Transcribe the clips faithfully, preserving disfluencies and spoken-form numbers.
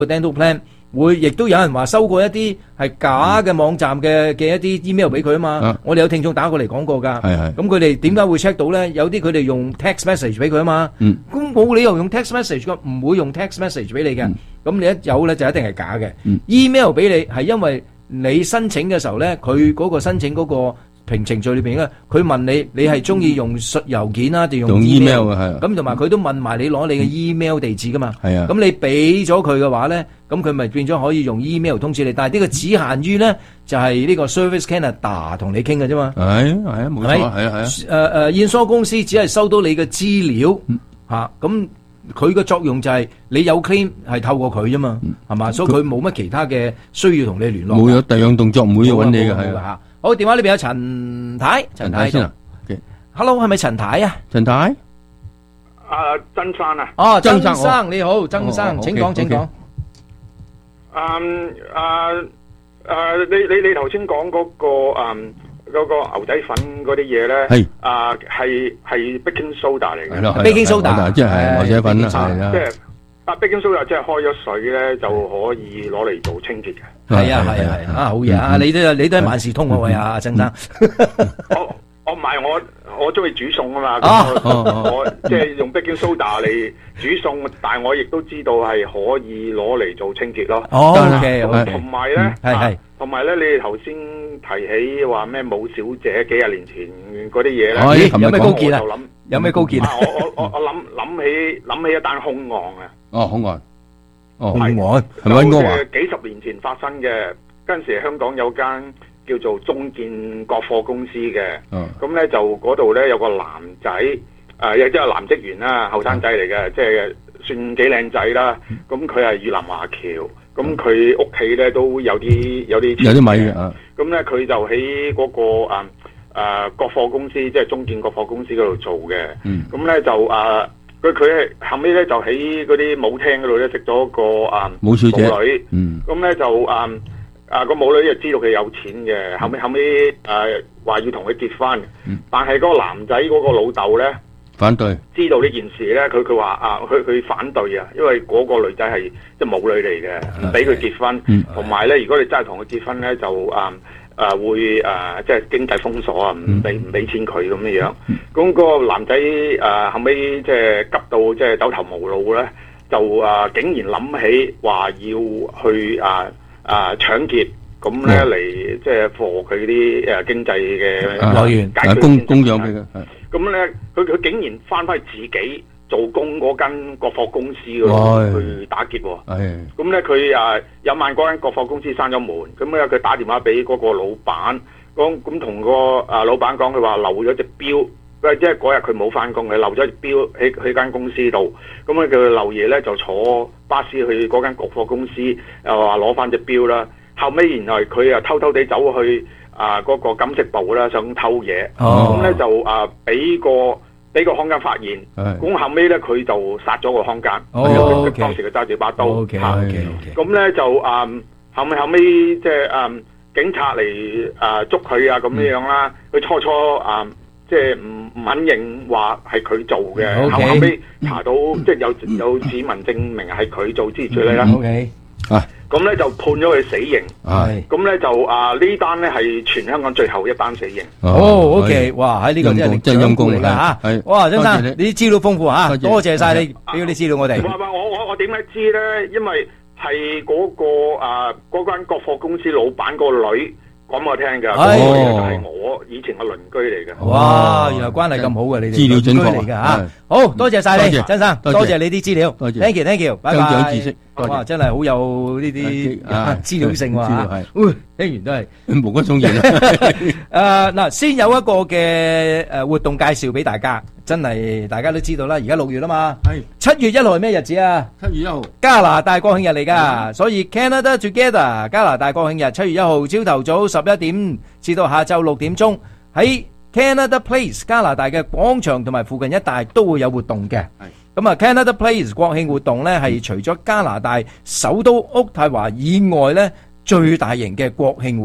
dental plan，會亦都有人話收過一啲係假嘅網站嘅嘅一啲 email 俾佢啊嘛。我哋有聽眾打過嚟講過㗎。咁佢哋點解會 check 到咧？有啲佢哋用 text message 俾佢啊嘛。咁冇理由用 text message 㗎，唔會用 text message 俾你嘅。咁你一有咧就一定係假嘅。email 俾你係因為你申請嘅時候咧，佢嗰個申請嗰個平程序裏邊咧，佢問你你係中意用信郵件啊定用 email 嘅？咁同埋佢都問埋你攞你嘅 email 地址噶嘛。係啊。咁你俾咗佢嘅話咧，咁佢咪變咗可以用 email 通知你。但係呢個只限於咧，就係呢個 Service Canada 同你傾嘅啫嘛。係係啊，冇錯，係啊係啊。誒誒，驗疏公司只係收到你嘅資料嚇，咁佢嘅作用就係你有 claim 係透過佢啫嘛，係嘛？所以佢冇乜其他嘅需要同你聯絡。冇有第二樣動作，唔會揾你嘅係啊。好，電話呢邊有陳太，陳太先啊。Hello， 係咪陳太啊？陳太， 啊，曾生啊。 哦，曾生你好，曾生，請講，請講。 嗯，啊，啊，你你你頭先講嗰個嗯嗰個牛仔粉嗰啲嘢咧，係啊，係係 baking soda 嚟嘅。 baking soda 即係牛仔粉啦， 即係啊 baking soda 即係開咗水咧就可以攞嚟做清潔嘅。 係啊係啊係啊，好嘢啊！你都你都係萬事通嗰位啊，曾生。 我我唔係我我中意煮餸啊嘛，咁我我即係用 baking soda 嚟煮餸，但係我亦都知道係可以攞嚟做清潔咯。 哦，OK OK。 同埋咧， 係係。 同埋咧，你哋頭先提起話咩武小姐幾廿年前嗰啲嘢咧， 有咩高見啊？有咩高見啊？ 我我我我諗諗起諗起一單凶案啊！ 哦，凶案。哦，凶案係咪應該話？幾十年前發生嘅，嗰陣時香港有間叫做中建國貨公司嘅。嗯。咁咧就嗰度咧有個男仔，誒亦即係男職員啦，後生仔嚟嘅，即係算幾靚仔啦。咁佢係越南華僑。咁佢屋企咧都有啲有啲有啲米嘅啊！咁咧佢就喺嗰、那個啊啊國貨公司，即係中建國貨公司嗰度做嘅。咁咧、嗯、就啊，佢佢後尾咧就喺嗰啲舞廳嗰度咧識咗個啊舞小姐舞女。咁咧、嗯、就啊啊個舞女就知道佢有錢嘅，後尾後尾誒話要同佢結婚，嗯、但係嗰個男仔嗰個老豆咧。反對，知道呢件事咧，佢佢話啊，佢佢反對啊，因為嗰個女仔係即係舞女嚟嘅，唔俾佢結婚，同埋咧，如果你真係同佢結婚咧，就啊啊會啊即係經濟封鎖啊，唔俾唔俾錢佢咁樣樣。咁、嗯、個男仔啊後尾即係急到即係走投無路咧，就啊竟然諗起話要去啊啊搶劫。咁咧嚟即係貨佢啲誒經濟嘅來源，解供供養俾佢。咁咧，佢佢竟然翻返去自己做工嗰間國貨公司嗰度去打劫喎。咁咧，佢誒有晚嗰間國貨公司閂咗門，咁咧佢打電話俾嗰個老闆，講咁同個啊老闆講，佢話漏咗隻錶，即係嗰日佢冇翻工，佢漏咗隻錶喺喺間公司度。咁咧佢漏夜咧就坐巴士去嗰間國貨公司，又話攞翻隻錶啦。後尾原來佢又偷偷地走去啊嗰、那個金飾部啦，想偷嘢，咁咧、oh. 就啊俾個俾個看更發現，咁、oh. 後尾咧佢就殺咗個看更，因為佢當時佢揸住把刀，咁咧、okay. okay. 就啊後尾後尾即係啊警察嚟啊捉佢啊咁樣樣啦，佢、mm. 初初啊即係唔唔肯認話係佢做嘅，後、okay. 後尾查到即係、mm. 有有指紋證明係佢做之類啦。Okay. 啊，咁咧就判咗佢死刑，係，咁咧就啊呢單咧係全香港最後一單死刑。 哦 ，OK，哇，喺呢個真係真係陰功嚟噶吓，係，哇，曾生，你啲資料豐富吓，多謝晒你俾啲資料我哋。唔係唔係，我我我點解知咧？因為係嗰個啊嗰間國貨公司老闆個女講我聽噶，嗰個就係我以前嘅鄰居嚟嘅。哇，原來關係咁好嘅，你哋資料準確嚟嘅吓，好多謝晒你，曾生，多謝你啲資料，thank you，thank you，拜拜。哇，真係好有呢啲資料性喎嚇！喂，聽完都係無骨鬆然。誒嗱，先有一個嘅誒活動介紹俾大家，真係大家都知道啦。而家六月啦嘛，係七月一號係咩日子啊？七月一號加拿大國慶日嚟㗎，所以 Canada Together 加拿大國慶日七月一號朝頭早十一點至到下晝六點鐘喺 Canada Place 加拿大嘅廣場同埋附近一帶都會有活動嘅。咁啊 Canada Place 國慶活動咧係除咗加拿大首都渥太華以外咧最大型嘅國慶活動，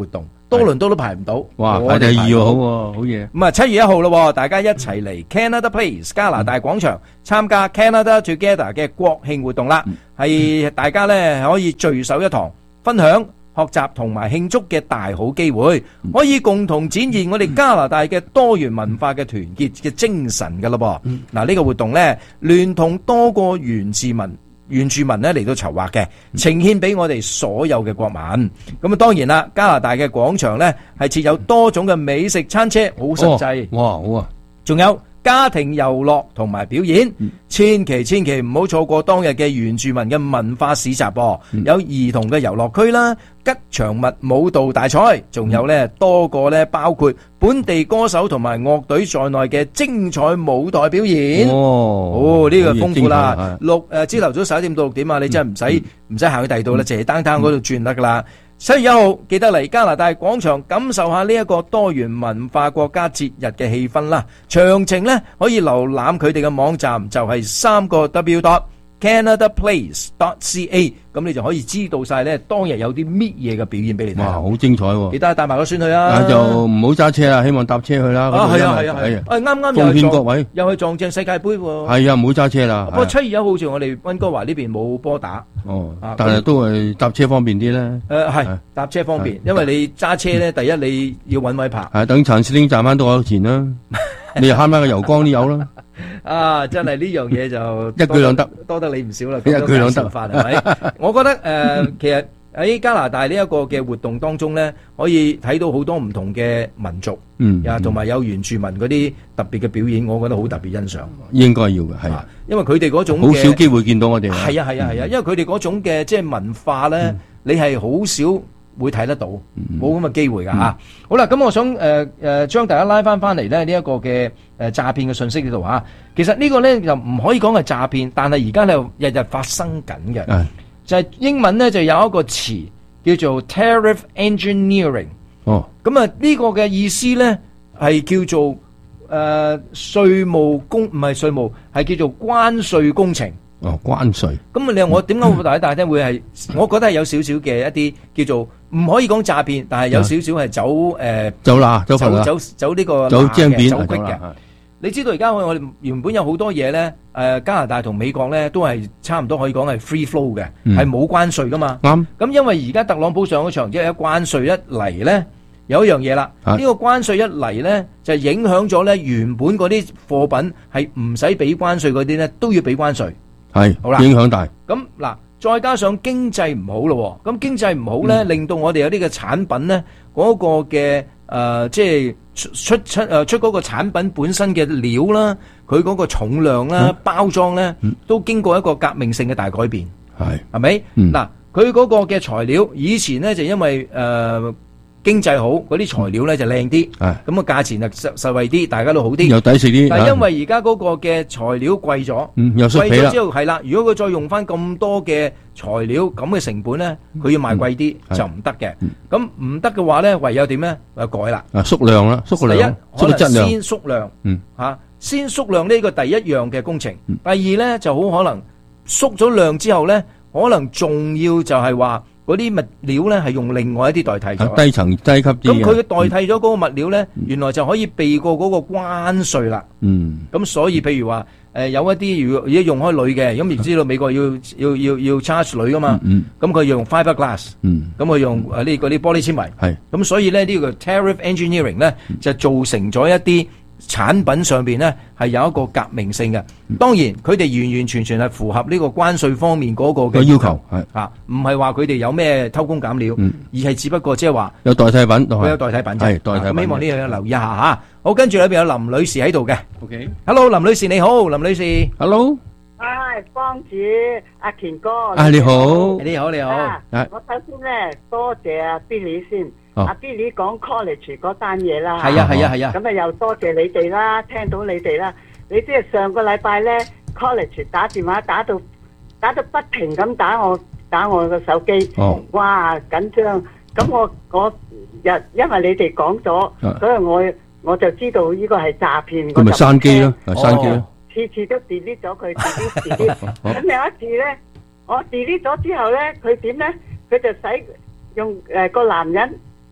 多倫多都排唔到。 哇，排第二喎，好喎，好嘢。 咁啊，七月一號咯，大家一齊嚟 Canada Place 加拿大廣場參加 Canada Together 嘅國慶活動啦，係大家咧可以聚首一堂，分享、學習同埋慶祝嘅大好機會，可以共同展現我哋加拿大嘅多元文化嘅團結嘅精神噶咯噃。嗱，呢個活動咧，聯同多個原住民。原住民咧嚟到籌劃嘅，呈獻俾我哋所有嘅國民。咁啊，當然啦，加拿大嘅廣場咧係設有多種嘅美食餐車，好實際。 哇，好啊！仲有家庭遊樂同埋表演，嗯、千祈千祈唔好錯過當日嘅原住民嘅文化市集噃。嗯、有兒童嘅遊樂區啦，吉祥物舞蹈大賽，仲有咧多個咧包括本地歌手同埋樂隊在內嘅精彩舞台表演。哦，哦呢、這個豐富啦。六誒朝頭早十一點到六點啊，你真係唔使唔使行去第二度啦，淨係單單嗰度轉得噶啦。七月一號記得嚟加拿大廣場感受下呢一個多元文化國家節日嘅氣氛啦。詳情呢可以瀏覽佢哋嘅網站，就係三個 W dot Canada Place dot C A， 咁你就可以知道晒呢當日有啲乜嘢嘅表演俾你睇。 哇，好精彩喎！ 記得帶埋個孫去啊！ 啊就唔好揸車啦，希望搭車去啦。 啊，係啊，係啊，係啊！誒，啱啱又奉勸各位， 又去撞正世界盃喎。 係啊，唔好揸車啦。 不過七月一號好似我哋溫哥華呢邊冇波打。 哦，但係都係搭車方便啲咧。 誒係搭車方便，因為你揸車咧，第一你要揾位泊。 係等陳司令賺翻多少錢啦？你又慳翻個油缸都有啦。 啊，真係呢樣嘢就一舉兩得， 多得你唔少啦。 一舉兩得法係咪？我覺得誒，其實喺加拿大呢一個嘅活動當中咧，可以睇到好多唔同嘅民族，嗯，啊，同埋有原住民嗰啲特別嘅表演，我覺得好特別欣賞。應該要嘅，係啊，因為佢哋嗰種好少機會見到我哋。係啊係啊係啊，因為佢哋嗰種嘅即係文化咧，你係好少會睇得到，冇咁嘅機會㗎嚇。好啦，咁我想誒誒將大家拉翻翻嚟咧呢一個嘅誒詐騙嘅信息呢度嚇。其實呢個咧就唔可以講係詐騙，但係而家咧日日發生緊嘅，就係英文咧就有一個詞叫做 tariff engineering。哦，咁啊呢個嘅意思咧係叫做誒稅務工，唔係稅務，係叫做關稅工程。哦，關稅。咁你話我點解會大大聽會係？我覺得係有少少嘅一啲叫做唔可以講詐騙，但係有少少係走誒走啦，走走走走呢個走正邊走隙嘅。你知道而家我我哋原本有好多嘢咧，誒加拿大同美國咧都係差唔多可以講係 free flow 嘅，係冇關稅噶嘛。啱。咁因為而家特朗普上咗場，即係一關稅一嚟咧，有一樣嘢啦。呢個關稅一嚟咧，就影響咗咧原本嗰啲貨品係唔使俾關稅嗰啲咧，都要俾關稅。係，好啦，影響大。咁嗱，再加上經濟唔好咯，咁經濟唔好咧，令到我哋有啲嘅產品咧，嗰個嘅誒，即係出出出誒出嗰個產品本身嘅料啦，佢嗰個重量啦、包裝咧，都經過一個革命性嘅大改變。係，係咪？嗱，佢嗰個嘅材料以前咧就因為誒經濟好，嗰啲材料咧就靚啲，咁個價錢就實實惠啲，大家都好啲，又抵食啲。但係因為而家嗰個嘅材料貴咗，貴咗之後係啦，如果佢再用翻咁多嘅材料咁嘅成本咧，佢要賣貴啲就唔得嘅。咁唔得嘅話咧，唯有點咧？就改啦。啊，縮量啦，縮個量，縮個質量。先縮量，嗯，嚇，先縮量呢個第一樣嘅工程。第二咧就好可能縮咗量之後咧，可能仲要就係話。嗰啲物料咧係用另外一啲代替咗，低層低級啲。咁佢代替咗嗰個物料咧，原來就可以避過嗰個關稅啦。嗯。咁所以譬如話，誒有一啲如果而家用開鋁嘅，咁亦知道美國要要要要 charge 鋁噶嘛。嗯。咁佢用 fiberglass。嗯。咁佢用誒呢嗰啲玻璃纖維。係。咁所以咧呢個 tariff engineering 咧就造成咗一啲產品上邊咧係有一個革命性嘅，當然佢哋完完全全係符合呢個關稅方面嗰個嘅要求，係啊，唔係話佢哋有咩偷工減料，嗯、而係只不過即係話有代替品，佢有代替品啫，係代替品。咁希望呢樣嘢留意一下吓。好，跟住裏邊有林女士喺度嘅。OK，Hello， 林女士你好，林女士 ，Hello。 唉，幫主阿權哥。 啊，你好， 你好，你好。 啊，我首先咧多謝阿 Billy 先。阿 Billy 講 college 嗰單嘢啦， 係啊係啊係啊， 咁啊又多謝你哋啦，聽到你哋啦，你即係上個禮拜咧 college 打電話打到打到不停咁打我打我個手機，哦，哇緊張，咁我我日因為你哋講咗，所以我我就知道呢個係詐騙， 咁咪刪機咯，刪機咯， 次次都 delete 咗佢，delete delete，咁有一次咧，我 delete 咗之後咧，佢點咧？佢就使用誒個男人。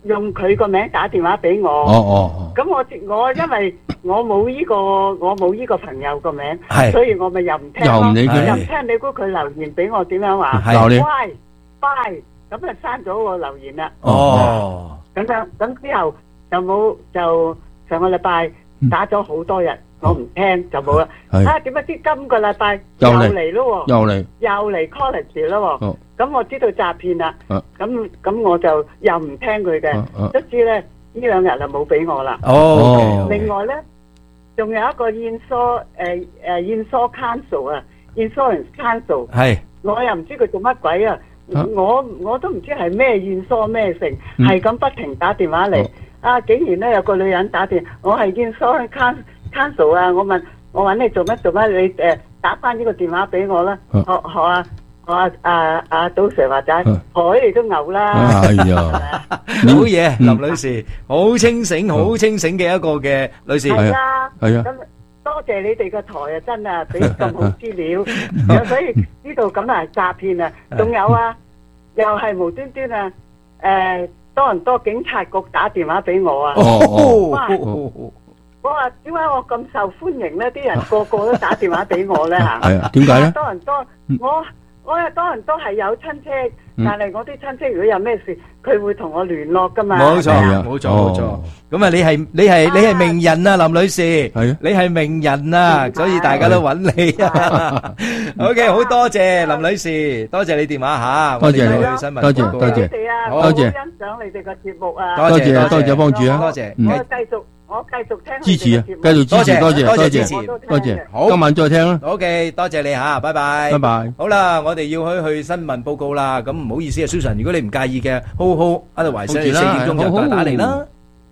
用佢個名打電話俾我。 哦哦。 咁我我因為我冇呢個我冇呢個朋友個名，所以我咪又唔聽咯， 又唔理佢， 又唔聽。你估佢留言俾我點樣話？ 鬧你。 Bye bye，咁就刪咗個留言啦。 哦。 咁樣咁之後就冇就上個禮拜打咗好多日，我唔聽就冇啦。啊，點解知今個禮拜又嚟咯？ 又嚟， 又嚟 college 咯。咁我知道詐騙啦。咁咁我就又唔聽佢嘅。卒之咧呢兩日就冇俾我啦。 哦。 另外咧，仲有一個 insur 誒誒 insur council 啊 ，insurance council。係。我又唔知佢做乜鬼啊！我我都唔知係咩insur咩成，係咁不停打電話嚟。啊！竟然咧有個女人打電，我係 insurance council 啊！我問我揾你做乜做乜？你誒打翻呢個電話俾我啦。學學啊！我阿阿阿賭 Sir 話齋，海你都牛啦。 係啊， 好嘢，林女士，好清醒，好清醒嘅一個嘅女士。 係啊， 係啊。 咁多謝你哋個台啊，真啊，俾咁好資料，所以知道咁啊詐騙啊，仲有啊，又係無端端啊，誒。多倫多警察局打電話俾我啊！哇！我話點解我咁受歡迎咧？啲人個個都打電話俾我咧嚇。 係啊，點解咧？ 多倫多，我我又多倫多係有親戚，但係我啲親戚如果有咩事，佢會同我聯絡噶嘛。 冇錯，冇錯，冇錯。咁啊，你係你係你係名人啊，林女士。係啊，你係名人啊，所以大家都揾你啊。OK，好多謝林女士，多謝你電話嚇。 多謝你，多謝多謝。 多謝，欣賞你哋個節目啊！ 多謝多謝幫主啊！ 多謝， 我繼續我繼續聽支持啊！繼續支持，多謝多謝支持，多謝。好，今晚再聽啦。 OK，多謝你嚇，拜拜。 拜拜。 好啦，我哋要去去新聞報告啦。咁唔好意思啊，Susan，如果你唔介意嘅，好好喺度維持四點鐘就再打嚟啦。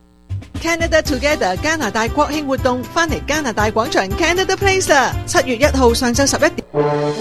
Canada Together 加拿大國慶活動翻嚟加拿大廣場 Canada Place 啊！七月一號上晝十一點，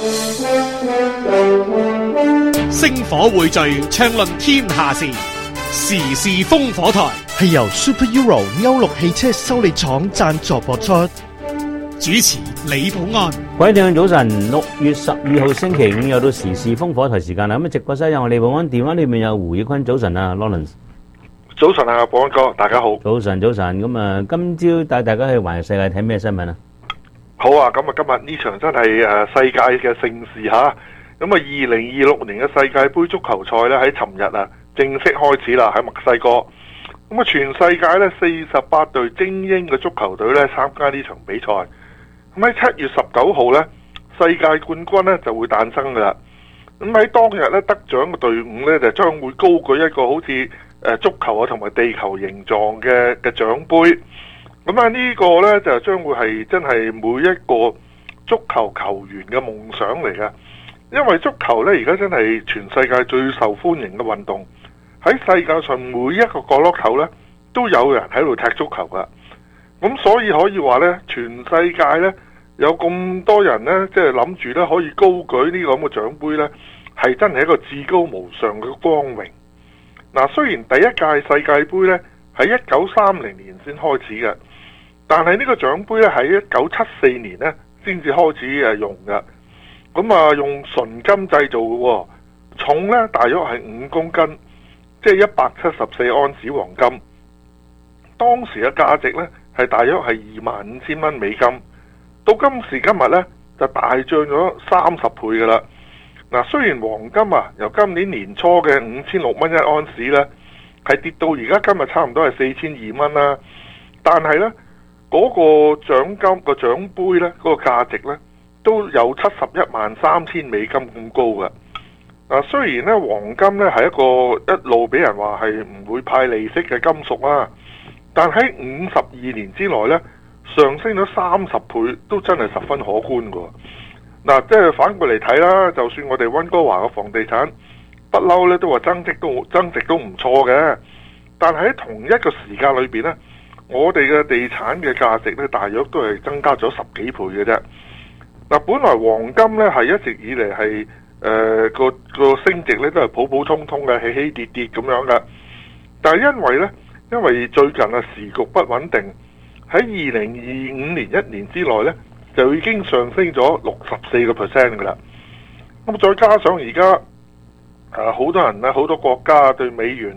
星火匯聚，暢論天下事，時事烽火台係由 Super Euro 歐陸汽車修理廠贊助播出，主持李寶安。 各位聽眾早晨，六月十二號星期五又到時事烽火台時間啦。咁啊，直播室有我李寶安，電話裏面有胡宇坤。早晨啊 ，Lawrence。 早晨啊，寶安哥，大家好。 早晨，早晨。咁啊，今朝帶大家去環遊世界睇咩新聞啊？ 好啊，咁啊，今日呢場真係誒世界嘅盛事吓。咁啊，二零二六年嘅世界盃足球賽咧喺尋日啊正式開始啦，喺墨西哥。咁啊，全世界咧四十八隊精英嘅足球隊咧參加呢場比賽。咁喺七月十九號咧，世界冠軍咧就會誕生噶啦。咁喺當日咧得獎嘅隊伍咧就將會高舉一個好似誒足球啊同埋地球形狀嘅嘅獎杯。咁啊呢個咧就將會係真係每一個足球球員嘅夢想嚟㗎。因為足球咧而家真係全世界最受歡迎嘅運動，喺世界上每一個角落頭咧都有人喺度踢足球噶。咁所以可以話咧，全世界咧有咁多人咧，即係諗住咧可以高舉呢個咁嘅獎杯咧，係真係一個至高無上嘅光榮。嗱，雖然第一屆世界盃咧喺一九三零年先開始嘅，但係呢個獎杯咧喺一九七四年咧先至開始誒用嘅。咁啊，用純金製造嘅喎，重咧大約係五公斤，即係一百七十四盎司黃金。當時嘅價值咧係大約係二萬五千蚊美金。到今時今日咧就大漲咗三十倍噶啦。嗱，雖然黃金啊由今年年初嘅五千六蚊一盎司咧係跌到而家今日差唔多係四千二蚊啦，但係咧嗰個獎金個獎杯咧嗰個價值咧都有七十一萬三千美金咁高㗎。嗱，雖然咧黃金咧係一個一路俾人話係唔會派利息嘅金屬啦，但喺五十二年之內咧上升咗三十倍，都真係十分可觀㗎。嗱，即係反過嚟睇啦，就算我哋溫哥華嘅房地產不嬲咧都話增值都增值都唔錯嘅，但係喺同一個時間裏邊咧，我哋嘅地產嘅價值咧大約都係增加咗十幾倍嘅啫。嗱，本來黃金咧係一直以嚟係誒個個升值咧都係普普通通嘅，起起跌跌咁樣嘅。但係因為咧，因為最近啊時局不穩定，喺二零二五年一年之內咧就已經上升咗六十四個 percent 嘅啦。咁再加上而家誒好多人咧，好多國家對美元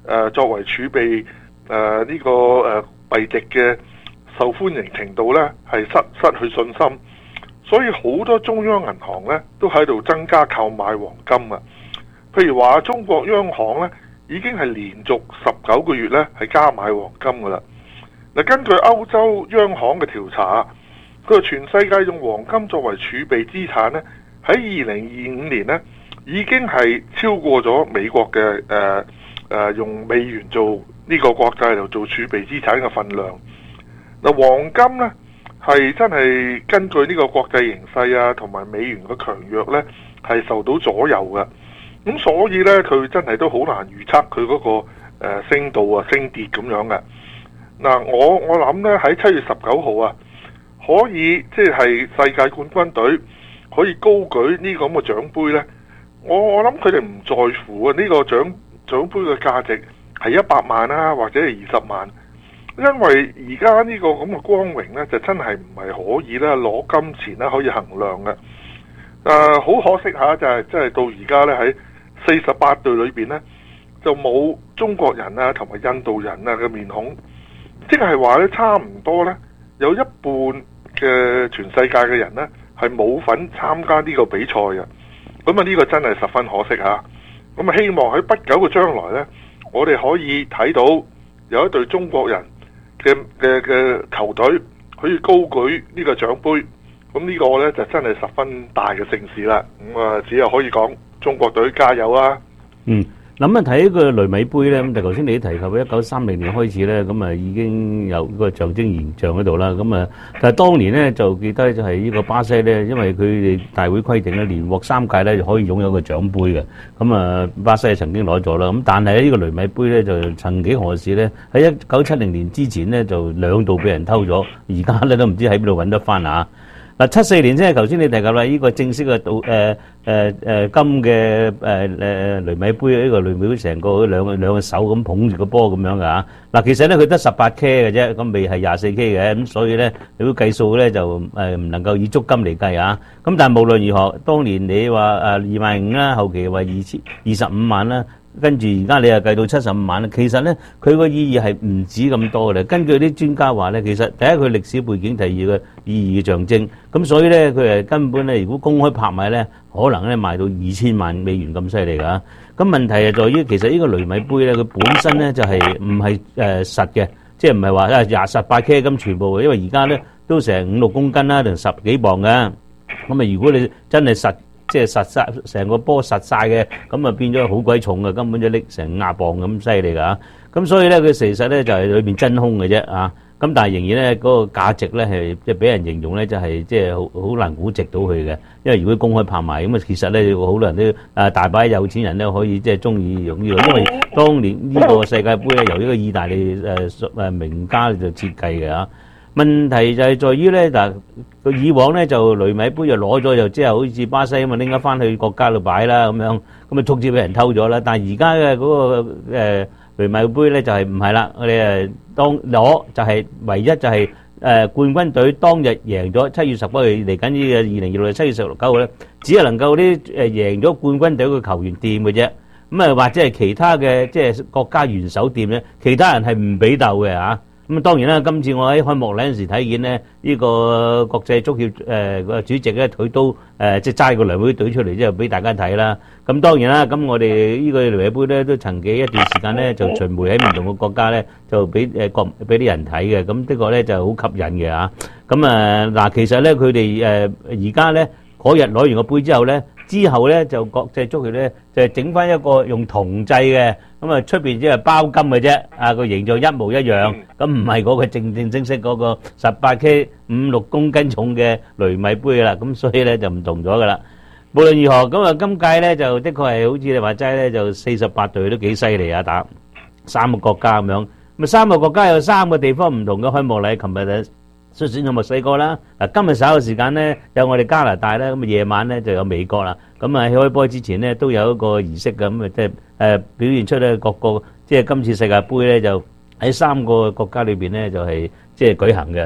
呃、作為儲備誒呢、呃這個誒幣值嘅受歡迎程度呢係失失去信心，所以好多中央銀行呢都喺度增加購買黃金啊。譬如話中國央行呢已經係連續十九個月呢係加買黃金噶啦。嗱，根據歐洲央行嘅調查，佢話全世界用黃金作為儲備資產呢，喺二零二五年呢已經係超過咗美國嘅誒誒用美元做呢個國債嚟做儲備資產嘅份量。嗱，黃金呢係真係根據呢個國際形勢啊，同埋美元嘅強弱呢係受到左右嘅。咁所以呢，佢真係都好難預測佢嗰個誒升度啊、升跌咁樣嘅。嗱，我我諗呢喺七月十九號啊，可以即係世界冠軍隊可以高舉呢個咁嘅獎杯呢。我我諗佢哋唔在乎啊呢個獎獎杯嘅價值係一百萬啊，或者係二十萬，因為而家呢個咁嘅光榮呢，就真係唔係可以咧攞金錢咧可以衡量嘅。誒、呃，好可惜嚇，就係即係到而家呢，喺四十八隊裏邊呢，就冇中國人啊同埋印度人啊嘅面孔。即係話咧，差唔多咧，有一半嘅全世界嘅人咧係冇份參加呢個比賽嘅。咁啊，呢個真係十分可惜嚇。咁啊，希望喺不久嘅將來咧，我哋可以睇到有一隊中國人嘅嘅嘅球隊可以高舉呢個獎杯。咁呢個咧就真係十分大嘅盛事啦。咁啊，只有可以講中國隊加油啊！ 嗯。諗一睇個雷米杯咧，咁就頭先你提及一九三零年開始咧，咁啊已經有個象徵形象喺度啦。咁啊，但係當年咧就記得就係呢個巴西咧，因為佢哋大會規定咧，連獲三屆咧就可以擁有個獎杯嘅。咁啊，巴西曾經攞咗啦。咁但係呢個雷米杯咧就曾幾何時咧喺一九七零年之前咧就兩度俾人偷咗，而家咧都唔知喺邊度揾得翻啊！嗱，七四年即係頭先你提及啦，呢個正式嘅賭誒誒誒金嘅誒誒雷米杯，呢個雷米杯成個兩個兩個手咁捧住個波咁樣嘅嚇。嗱，其實咧佢得十八 K 嘅啫，咁未係廿四 K 嘅，咁所以咧你都計數咧就誒唔能夠以足金嚟計啊。咁但係無論如何，當年你話誒二萬五啦，後期話二千二十五萬啦。跟住而家你又計到七十五萬咧，其實咧佢個意義係唔止咁多嘅。根據啲專家話咧，其實第一佢歷史背景，第二嘅意義嘅象徵。咁所以咧佢係根本咧，如果公開拍賣咧，可能咧賣到二千萬美元咁犀利㗎。咁問題係在於，其實呢個雷米杯咧，佢本身咧就係唔係誒實嘅，即係唔係話啊廿十八 K 咁全部嘅，因為而家咧都成五六公斤啦，定十幾磅㗎。咁啊，如果你真係實，即係實晒成個波實晒嘅，咁啊變咗好鬼重嘅，根本就拎成廿磅咁犀利㗎。咁所以咧，佢其實咧就係裏邊真空嘅啫啊。咁但係仍然咧嗰個價值咧係即係俾人形容咧就係即係好好難估值到佢嘅。因為如果公開拍賣咁啊，其實咧好多人都啊大把有錢人咧可以即係中意用呢個，因為當年呢個世界盃咧由呢個意大利誒誒名家就設計嘅啊。問題就係在於咧嗱，佢以往咧就雷米杯就攞咗，就即係好似巴西咁啊拎咗翻去國家度擺啦咁樣，咁啊足之俾人偷咗啦。但係而家嘅嗰個誒雷米杯咧就係唔係啦，我哋誒當攞就係唯一就係誒冠軍隊當日贏咗七月十九號嚟緊呢個二零二六年七月十九號咧，只係能夠啲誒贏咗冠軍隊嘅球員掂嘅啫。咁啊或者係其他嘅即係國家元首掂咧，其他人係唔俾鬥嘅嚇。咁當然啦，今次我喺開幕禮嗰陣時睇見咧，呢個國際足協誒個主席咧，佢都誒即係揸個雷米杯隊出嚟之後俾大家睇啦。咁當然啦，咁我哋呢個雷米杯咧都曾經一段時間咧就巡迴喺唔同嘅國家咧，就俾誒國俾啲人睇嘅。咁的確咧就好吸引嘅嚇。咁啊嗱，其實咧佢哋誒而家咧嗰日攞完個杯之後咧，之後咧就國際足協咧就整翻一個用銅製嘅。咁啊，出邊只係包金嘅啫，啊個形狀一模一樣，咁唔係嗰個正正式式嗰個十八 K 五六公斤重嘅雷米杯啦，咁所以咧就唔同咗噶啦。無論如何，咁啊今屆咧就的確係好似你話齋咧，就四十八隊都幾犀利啊，打三個國家咁樣，咁啊三個國家有三個地方唔同嘅開幕禮，琴日咧率先有墨西哥啦，嗱今日稍後時間咧有我哋加拿大啦，咁啊夜晚咧就有美國啦，咁啊喺開波之前咧都有一個儀式嘅，咁啊即係。誒表現出咧各個即係今次世界盃咧就喺三個國家裏邊咧就係即係舉行嘅。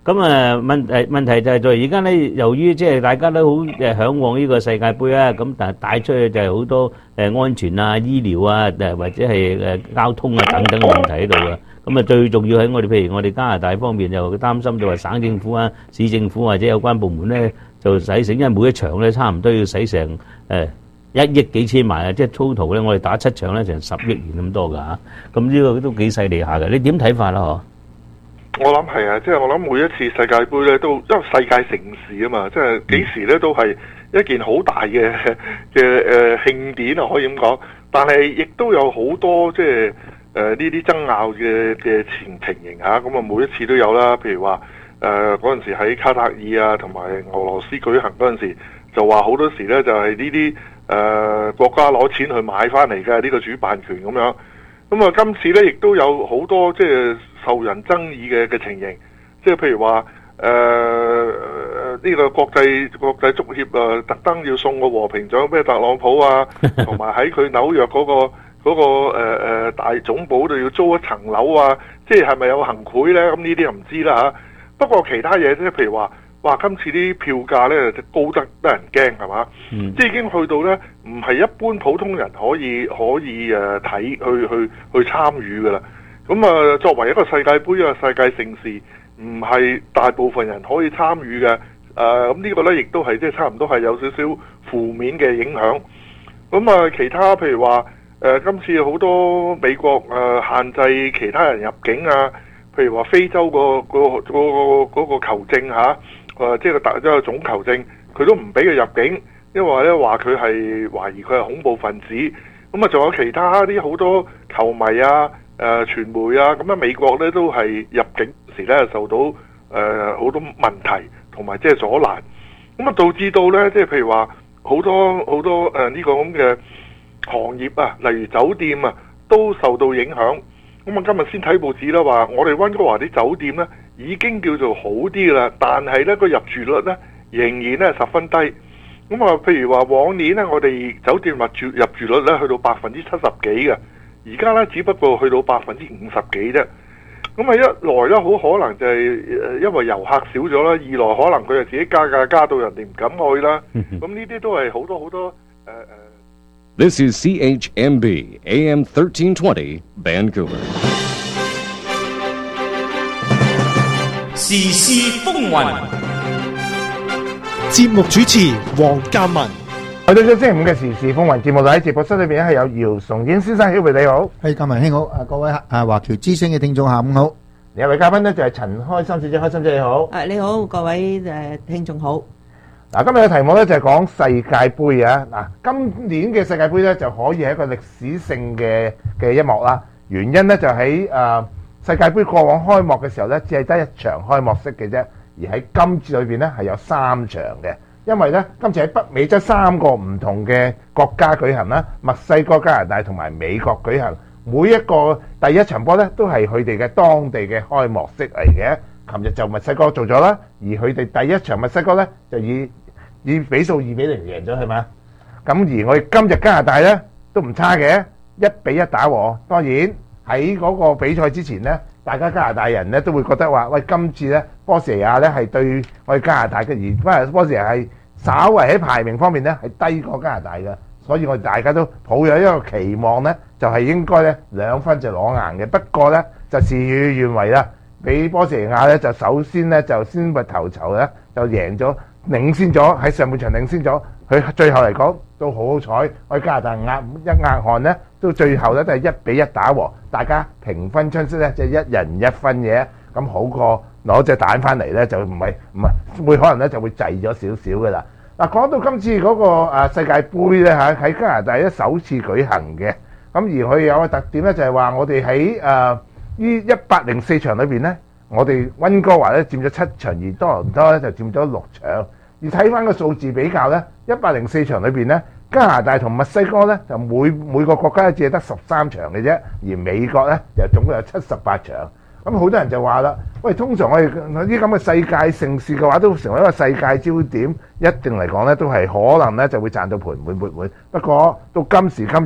咁啊問誒問題就係在而家咧，由於即係大家都好誒嚮往呢個世界盃啊，咁但係帶出去就係好多誒安全啊、醫療啊誒或者係誒交通啊等等嘅問題喺度啊。咁啊最重要喺我哋譬如我哋加拿大方面就擔心就話省政府啊、市政府或者有關部門咧就使成，因為每一場咧差唔多要使成誒一億幾千萬啊，即係 total 咧我哋打七場咧成十億元咁多㗎嚇。咁呢個都幾犀利下嘅，你點睇法啦？嗬？ 我諗係啊，即係我諗每一次世界盃咧，都因為世界盛事啊嘛，即係幾時咧都係一件好大嘅嘅誒慶典啊，可以咁講。但係亦都有好多即係誒呢啲爭拗嘅嘅情情形嚇，咁啊每一次都有啦。譬如話誒嗰陣時喺卡塔爾啊，同埋俄羅斯舉行嗰陣時，就話好多時咧就係呢啲誒國家攞錢去買翻嚟嘅呢個主辦權咁樣。咁啊今次咧亦都有好多即係受人爭議嘅嘅情形，即係譬如話誒呢個國際國際足協啊，特登要送個和平獎俾特朗普啊，同埋喺佢紐約嗰、嗰個嗰、嗰個誒、呃、大總部度要租一層樓啊，即係係咪有行賄咧？咁呢啲又唔知啦嚇。不過其他嘢即係譬如話，哇今次啲票價咧高得得人驚係嘛？嗯、即係已經去到咧唔係一般普通人可以可以誒睇去去去參與㗎啦。咁啊，作為一個世界盃啊，世界盛事，唔係大部分人可以參與嘅。誒、呃，咁呢個咧，亦都係即係差唔多係有少少負面嘅影響。咁啊，其他譬如話，誒、呃，今次好多美國誒、呃、限制其他人入境啊，譬如話非洲、嗰個、嗰個、嗰個、嗰個球證嚇，誒、啊，即係個大即係總球證，佢都唔俾佢入境，因為咧話佢係懷疑佢係恐怖分子。咁啊，仲有其他啲好多球迷啊。誒、呃、傳媒啊，咁啊美國咧都係入境時咧受到誒好、呃、多問題同埋即係阻攔，咁啊導致到咧即係譬如話好多好多誒呢、呃這個咁嘅行業啊，例如酒店啊都受到影響。咁啊今日先睇報紙啦，話我哋溫哥華啲酒店咧已經叫做好啲啦，但係咧個入住率咧仍然咧十分低。咁啊譬如話往年咧我哋酒店入住入住率咧去到百分之七十幾嘅。而家咧，只不過去到百分之五十幾啫。咁啊，一來咧，好可能就係因為遊客少咗啦；二來可能佢就自己加價加到人哋唔敢去啦。咁呢啲都係好多好多誒誒。 This is C H M B A M thirteen twenty Vancouver。 時事風雲， 節目主持黃嘉文。 去到咗星期五嘅時事風雲節目，喺直播室裏邊咧係有姚崇英先生，曉慧你好， 係嘉文兄好，啊各位啊華僑之聲嘅聽眾下午好， 另一位嘉賓咧就係陳開心小姐，開心姐你好， 誒你好，各位誒聽眾好。 嗱今日嘅題目咧就係講世界盃啊，嗱今年嘅世界盃咧就可以係一個歷史性嘅嘅一幕啦，原因咧就喺誒世界盃過往開幕嘅時候咧只係得一場開幕式嘅啫，而喺今次裏邊咧係有三場嘅。因為咧，今次喺北美洲三個唔同嘅國家舉行啦，墨西哥、加拿大同埋美國舉行，每一個第一場波咧都係佢哋嘅當地嘅開幕式嚟嘅。琴日就墨西哥做咗啦，而佢哋第一場墨西哥咧就以以比數二比零贏咗，係嘛？咁而我哋今日加拿大咧都唔差嘅，一比一打和。當然喺嗰個比賽之前咧，大家加拿大人咧都會覺得話，喂，今次咧波士尼亞咧係對我哋加拿大嘅，而波士尼亞係稍為喺排名方面咧係低過加拿大嘅，所以我哋大家都抱有一個期望咧，就係應該咧兩分就攞硬嘅。不過咧就事與願違啦，俾波士尼亞咧就首先咧就先拔頭籌咧就贏咗，領先咗喺上半場領先咗，佢最後嚟講都好好彩，我哋加拿大壓一壓汗咧，都最後咧都係一比一打和，大家平分春色咧，即係一人一分嘅，咁好過攞隻蛋翻嚟咧就唔係唔係會可能咧就會滯咗少少嘅啦。嗱，講到今次嗰個誒世界盃咧嚇喺加拿大咧首次舉行嘅，咁而佢有個特點咧就係話我哋喺誒呢一百零四場裏邊咧，我哋溫哥華咧佔咗七場，而多倫多咧就佔咗六場。而睇翻個數字比較咧，一百零四場裏邊咧，加拿大同墨西哥咧就每每個國家只係得十三場嘅啫，而美國咧就總共有七十八場。咁好多人就話啦，喂，通常我哋啲咁嘅世界盛事嘅話，都成為一個世界焦點，一定嚟講咧，都係可能咧就會賺到盆滿缽滿。不過到今時今日咧，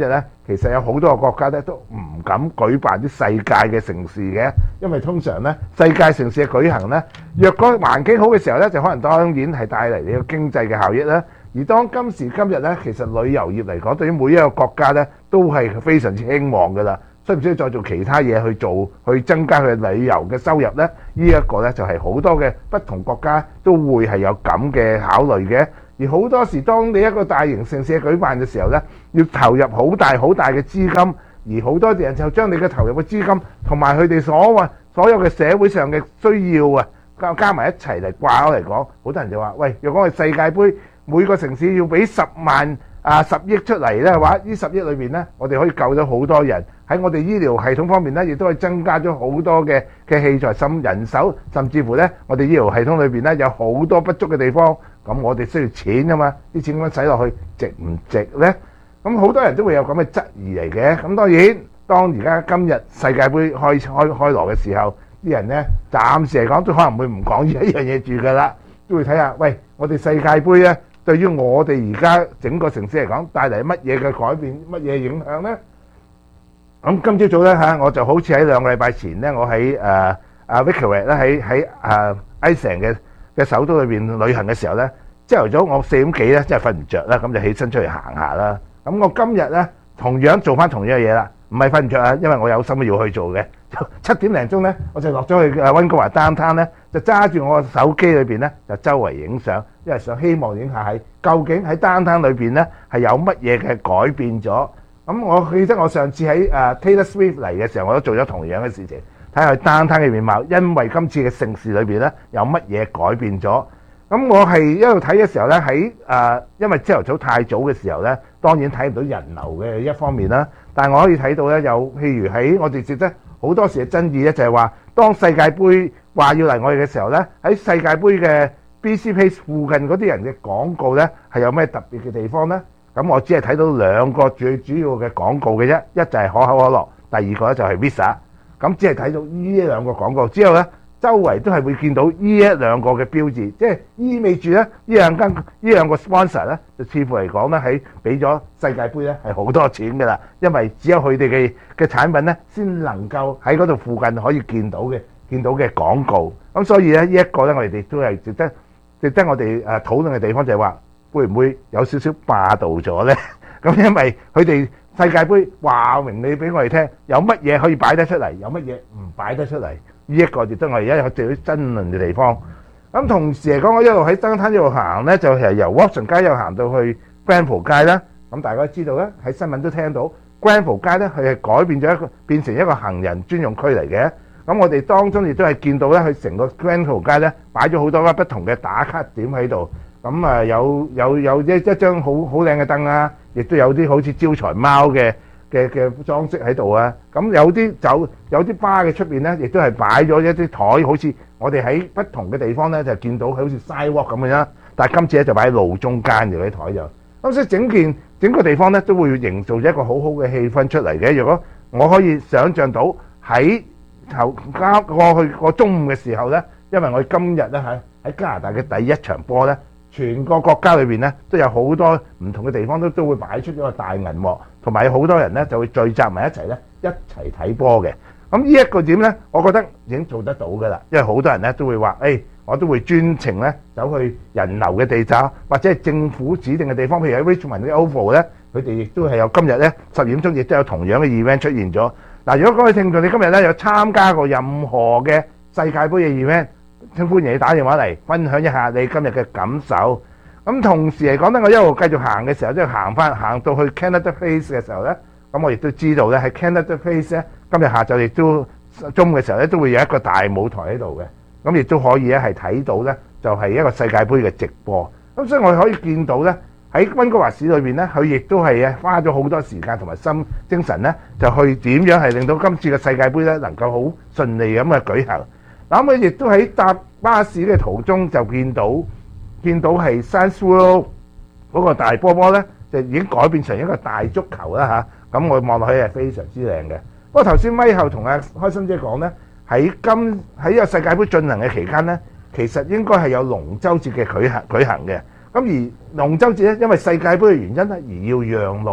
其實有好多個國家咧都唔敢舉辦啲世界嘅盛事嘅，因為通常咧世界盛事嘅舉行咧，若果環境好嘅時候咧，就可能當然係帶嚟呢個經濟嘅效益啦。而當今時今日咧，其實旅遊業嚟講，對於每一個國家咧都係非常之興旺㗎啦。需唔需要再做其他嘢去做，去增加佢旅遊嘅收入呢？呢、這、一個呢，就係好多嘅不同國家都會係有咁嘅考慮嘅。而好多時，當你一個大型盛事舉辦嘅時候呢，要投入好大好大嘅資金，而好多人就將你嘅投入嘅資金同埋佢哋所謂所有嘅社會上嘅需要啊，加加埋一齊嚟掛鈎嚟講，好多人就話：喂，若果係世界盃，每個城市要俾十萬啊十億出嚟呢話，呢十億裏邊呢，我哋可以救到好多人。喺我哋醫療系統方面咧，亦都係增加咗好多嘅嘅器材、甚人手，甚至乎咧，我哋醫療系統裏邊咧有好多不足嘅地方。咁我哋需要錢㗎嘛？啲錢咁樣使落去，值唔值咧？咁好多人都會有咁嘅質疑嚟嘅。咁當然，當而家今日世界盃開開開鑼嘅時候，啲人咧暫時嚟講都可能會唔講呢一樣嘢住㗎啦，都會睇下，喂，我哋世界盃咧對於我哋而家整個城市嚟講帶嚟乜嘢嘅改變、乜嘢影響咧？咁今朝早咧嚇，我就好似喺兩個禮拜前咧，我喺誒阿 Victoria 咧喺喺誒 Iceland 嘅嘅首都裏邊旅行嘅時候咧，朝頭早我四點幾咧真係瞓唔著啦，咁就起身出去行下啦。咁我今日咧同樣做翻同樣嘅嘢啦，唔係瞓唔著啊，因為我有心要去做嘅。七點零鐘咧，我就落咗去誒溫哥華 downtown咧，就揸住我手機裏邊咧就周圍影相，因為想希望影下喺究竟喺 downtown 裏邊咧係有乜嘢嘅改變咗。咁我記得我上次喺誒 Taylor Swift 嚟嘅時候，我都做咗同樣嘅事情，睇下佢 downtown 嘅面貌，因為今次嘅盛事裏邊咧有乜嘢改變咗。咁我係一路睇嘅時候咧，喺誒因為朝頭早太早嘅時候咧，當然睇唔到人流嘅一方面啦。但係我可以睇到咧，有譬如喺我哋覺得好多時嘅爭議咧，就係話當世界盃話要嚟我哋嘅時候咧，喺世界盃嘅 B C Place 附近嗰啲人嘅廣告咧係有咩特別嘅地方咧？咁我只係睇到兩個最主要嘅廣告嘅啫，一就係可口可樂，第二個咧就係 Visa。咁只係睇到呢兩個廣告之後咧，周圍都係會見到呢一兩個嘅標誌，即係意味住咧呢兩間呢兩個 sponsor 咧，就似乎嚟講咧喺俾咗世界盃咧係好多錢㗎啦，因為只有佢哋嘅嘅產品咧先能夠喺嗰度附近可以見到嘅見到嘅廣告。咁所以咧呢一個咧我哋都係值得值得我哋誒討論嘅地方，就係話，會唔會有少少霸道咗呢？咁因為佢哋世界盃話明你俾我哋聽，有乜嘢可以擺得出嚟，有乜嘢唔擺得出嚟，呢一個亦都係而家有最爭論嘅地方。咁同時嚟講，我一路喺登灘一路行呢，就係由 Watson 街一路行到去 Granville 街啦。咁大家都知道咧，喺新聞都聽到 Granville 街呢，佢係改變咗一個變成一個行人專用區嚟嘅。咁我哋當中亦都係見到咧，佢成個 Granville 街呢，擺咗好多不同嘅打卡點喺度。咁啊有有有一一張好好靚嘅燈啊，亦都有啲好似招財貓嘅嘅嘅裝飾喺度啊。咁有啲酒有啲巴嘅出邊咧，亦都係擺咗一啲台，好似我哋喺不同嘅地方咧就見到好似 sidewalk 咁樣。但係今次咧就擺喺路中間嘅啲台就。咁所以整件整個地方咧都會營造咗一個好好嘅氣氛出嚟嘅。如果我可以想像到喺頭加過去個中午嘅時候咧，因為我今日咧喺喺加拿大嘅第一場波咧。全個國家裏邊咧都有好多唔同嘅地方都都會擺出咗個大銀幕，同埋有好多人咧就會聚集埋一齊咧一齊睇波嘅。咁呢一個點咧，我覺得已經做得到㗎啦，因為好多人咧都會話：誒、哎，我都會專程咧走去人流嘅地站，或者係政府指定嘅地方，譬如喺 Richmond 啲 Oval 咧，佢哋亦都係有今日咧十點鐘亦都有同樣嘅 event 出現咗。嗱，如果各位聽眾你今日咧有參加過任何嘅世界盃嘅 event，歡迎你打電話嚟分享一下你今日嘅感受。咁同時嚟講咧，我一路繼續行嘅時候，即係行翻行到去 Canada Place 嘅時候咧，咁我亦都知道咧喺 Canada Place 咧，今日下晝亦都中午嘅時候咧，都會有一個大舞台喺度嘅，咁亦都可以咧係睇到咧，就係一個世界盃嘅直播。咁所以我哋可以見到咧喺溫哥華市裏邊咧，佢亦都係啊花咗好多時間同埋心精神咧，就去點樣係令到今次嘅世界盃咧能夠好順利咁嘅舉行。嗱，咁佢亦都喺搭巴士嘅途中就見到見到係 Science World 嗰個大波波咧，就已經改變成一個大足球啦嚇。咁我望落去係非常之靚嘅。不過頭先咪後同阿開心姐講咧，喺今喺呢個世界盃進行嘅期間咧，其實應該係有龍舟節嘅舉行舉行嘅。咁而龍舟節咧，因為世界盃嘅原因咧，而要讓路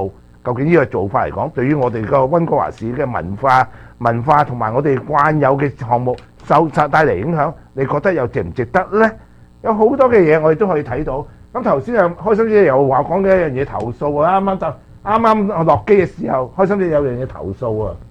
究竟呢個做法嚟講，對於我哋個溫哥華市嘅文化、文化同埋我哋慣有嘅項目受帶嚟影響，你覺得又值唔值得呢？有好多嘅嘢我哋都可以睇到。咁頭先啊，開心姐又話講嘅一樣嘢投訴啊，啱啱就啱啱落機嘅時候，開心姐有樣嘢投訴啊。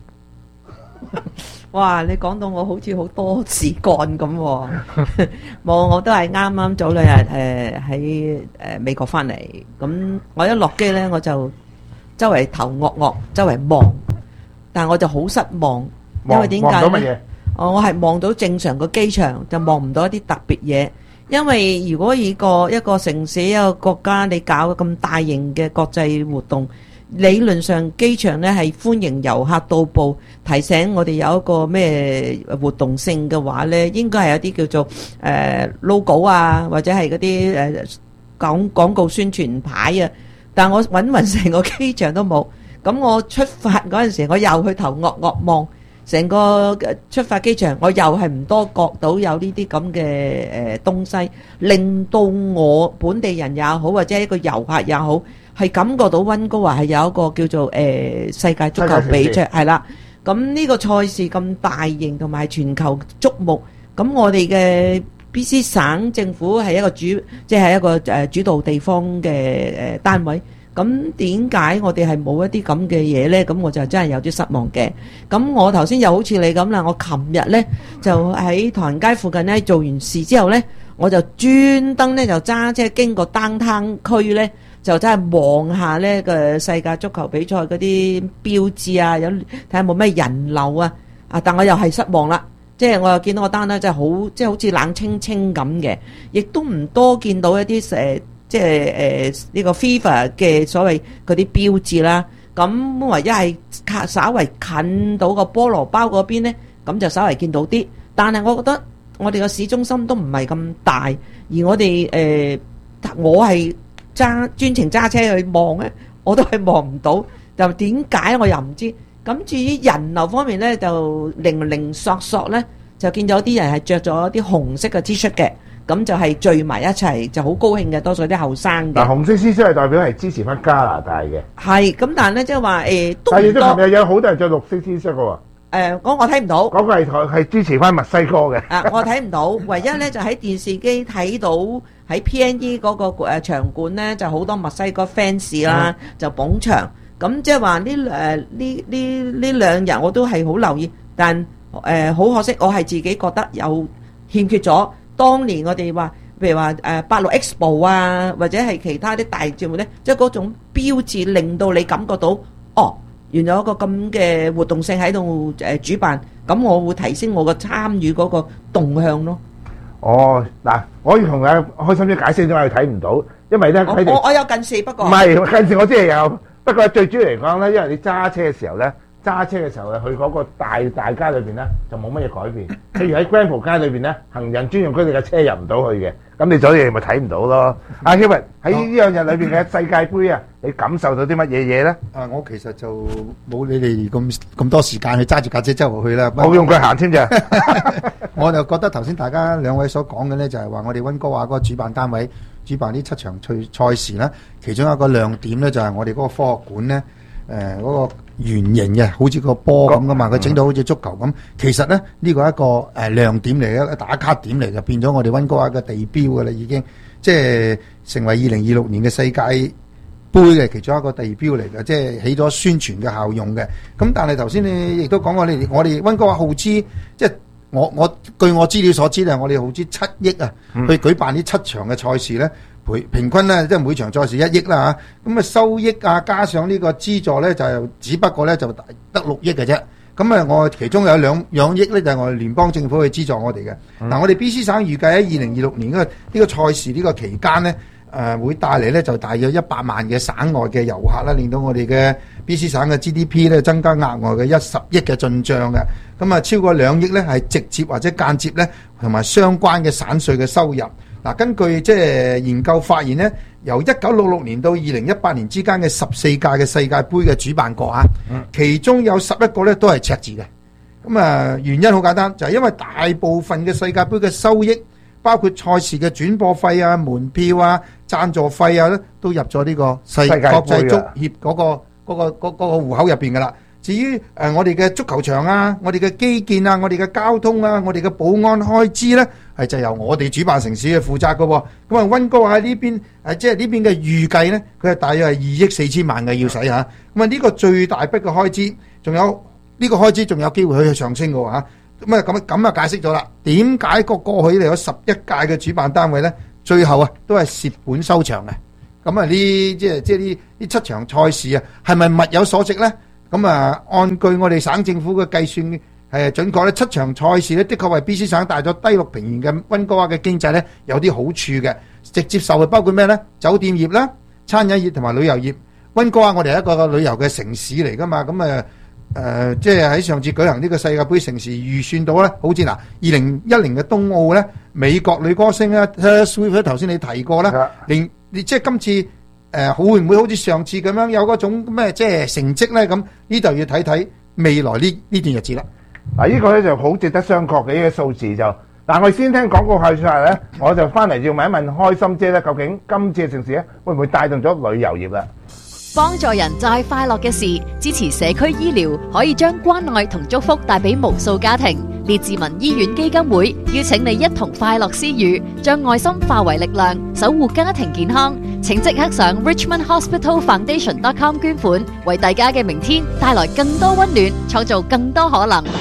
哇！你講到我好似好多事幹咁喎，冇，我都係啱啱早兩日誒喺誒美國翻嚟，咁我一落機咧我就周圍頭惡惡，周圍望，但係我就好失望，因為點解咧？哦，我係望到正常個機場，就望唔到一啲特別嘢。因為如果以個一個城市一個國家你搞咁大型嘅國際活動，理論上機場咧係歡迎遊客到埗，提醒我哋有一個咩活動性嘅話咧，應該係有啲叫做誒、呃、logo 啊，或者係嗰啲誒廣廣告宣傳牌啊。但我揾勻成個機場都冇，咁我出發嗰陣時，我又去頭惡惡望成個出發機場，我又係唔多覺到有呢啲咁嘅誒東西，令到我本地人也好，或者一個遊客也好，係感覺到溫哥華係有一個叫做誒、呃、世界足球比賽，係啦。咁呢個賽事咁大型同埋全球矚目，咁我哋嘅 B C 省政府係一個主，即係一個誒主導地方嘅誒單位。咁點解我哋係冇一啲咁嘅嘢呢？咁我就真係有啲失望嘅。咁我頭先又好似你咁啦，我琴日呢就喺唐人街附近呢做完事之後呢，我就專登呢就揸車經過 downtown 區呢，就真係望下呢個世界足球比賽嗰啲標誌啊，有睇下有冇咩人流啊。啊，但我又係失望啦，即係我又見到個單呢，真係好，即係好似冷清清咁嘅，亦都唔多見到一啲誒。即係誒呢個 FIFA 嘅所謂嗰啲標誌啦，咁唯一係稍為近到個菠蘿包嗰邊咧，咁就稍為見到啲。但係我覺得我哋個市中心都唔係咁大，而我哋誒、呃、我係揸專程揸車去望咧，我都係望唔到。就點解我又唔知？咁至於人流方面咧，就零零索索咧，就見到啲人係着咗啲紅色嘅 T-shirt 嘅。咁就係聚埋一齊，就好高興嘅，多數啲後生嘅。 嗱，紅色 T 恤係代表係支持翻加拿大嘅。 係，咁但係咧，即係話誒，都唔多。 但係都琴日有好多人着綠色 T 恤嘅喎。 誒，嗰我睇唔到。嗰個係係支持翻墨西哥嘅。 啊，我睇唔到，唯一咧就喺電視機睇到喺 P N E 嗰個誒場館咧，就好多墨西哥 fans 啦，就捧場。咁即係話呢誒呢呢呢兩日我都係好留意，但誒好可惜，我係自己覺得有欠缺咗。當年我哋話，譬如話誒八六 Expo 啊，或者係其他啲大節目咧，即係嗰種標誌，令到你感覺到，哦，原來有一個咁嘅活動性喺度誒主辦，咁我會提升我個參與嗰個動向咯。 哦，嗱，我要同阿開心姐解釋咗，我睇唔到，因為咧我我有近視，不過唔係近視，我知係有，不過最主要嚟講咧，因為你揸車嘅時候咧。揸車嘅時候咧，去嗰個大大街裏邊咧，就冇乜嘢改變。譬如喺 Granville 街裏邊咧，行人專用區你嘅車入唔到去嘅，咁你所以咪睇唔到咯。阿 Kevin 喺呢兩日裏邊嘅世界盃啊，你感受到啲乜嘢嘢咧？ 啊，我其實就冇你哋咁咁多時間去揸住架車周圍去啦。 我用腳行添咋。 我就覺得頭先大家兩位所講嘅咧，就係話我哋溫哥華嗰個主辦單位主辦呢七場賽賽事啦，其中一個亮點咧就係我哋嗰個科學館咧，誒、呃、嗰、那個。圓形嘅，好似個波咁噶嘛，佢整到好似足球咁。其實咧，呢個係一個誒亮點嚟嘅，打卡點嚟嘅，變咗我哋溫哥華嘅地標㗎啦，已經即係成為二零二六年嘅世界盃嘅其中一個地標嚟嘅，即係起咗宣傳嘅效用嘅。咁但係頭先你亦都講過，你我哋溫哥華耗資，即係我我據我資料所知咧，我哋耗資七億啊，去舉辦呢七場嘅賽事咧。平均咧，即係每場賽事一億啦嚇，咁啊收益啊加上呢個資助咧，就只不過咧就得六億嘅啫。咁啊，我其中有兩兩億咧，就係我哋聯邦政府去資助我哋嘅。嗱、嗯，我哋 B C 省預計喺二零二六年呢個呢個賽事呢個期間咧，誒、呃、會帶嚟咧就大約一百萬嘅省外嘅遊客啦，令到我哋嘅 B C 省嘅 G D P 咧增加額外嘅一十億嘅進帳嘅。咁啊，超過兩億咧係直接或者間接咧同埋相關嘅省稅嘅收入。嗱，根據即係研究發現咧，由一九六六年到二零一八年之間嘅十四屆嘅世界盃嘅主辦國啊，嗯、其中有十一個咧都係赤字嘅。咁啊，原因好簡單，就係、是、因為大部分嘅世界盃嘅收益，包括賽事嘅轉播費啊、門票啊、贊助費啊咧，都入咗呢個世界國際足協嗰個嗰個嗰嗰個戶口入邊噶啦。至於誒、呃、我哋嘅足球場啊，我哋嘅基建啊，我哋嘅交通啊，我哋嘅保安開支咧，係就由我哋主辦城市去負責嘅喎。咁啊，溫哥華呢邊誒，即係呢邊嘅預計咧，佢係大約係二億四千萬嘅要使嚇。咁啊，呢個最大筆嘅開支，仲有呢、這個開支仲有機會去上升嘅喎嚇。咁啊，咁咁啊解釋咗啦，點解個過去嚟有十一屆嘅主辦單位咧，最後啊都係蝕本收場嘅。咁啊，呢即係即係呢呢七場賽事啊，係咪物有所值咧？咁啊，按據我哋省政府嘅計算係準確咧，七場賽事咧，的確為 B C 省帶咗低六平原嘅溫哥華嘅經濟咧有啲好處嘅。直接受嘅包括咩咧？酒店業啦、餐飲業同埋旅遊業。溫哥華我哋係一個旅遊嘅城市嚟噶嘛，咁啊誒，即係喺上次舉行呢個世界盃城市預算到咧，好似嗱，二零一零嘅冬奧咧，美國女歌星咧 Taylor Swift 頭先你提過啦，連你即係今次。誒、呃、會唔會好似上次咁樣有嗰種咩即係成績咧？咁呢度要睇睇未來呢呢段日子啦。 嗱，呢個咧就好值得商榷嘅呢個數字就。嗱，我哋先聽廣告後出嚟咧，我就翻嚟要問一問開心姐咧，究竟今次嘅城市咧會唔會帶動咗旅遊業啦？ 幫助人就係快樂嘅事，支持社區醫療可以將關愛同祝福帶俾無數家庭。列治文醫院基金會邀請你一同快樂施予，將愛心化為力量，守護家庭健康。請即刻上 richmond hospital foundation dot com 捐款，為大家嘅明天帶來更多溫暖，創造更多可能。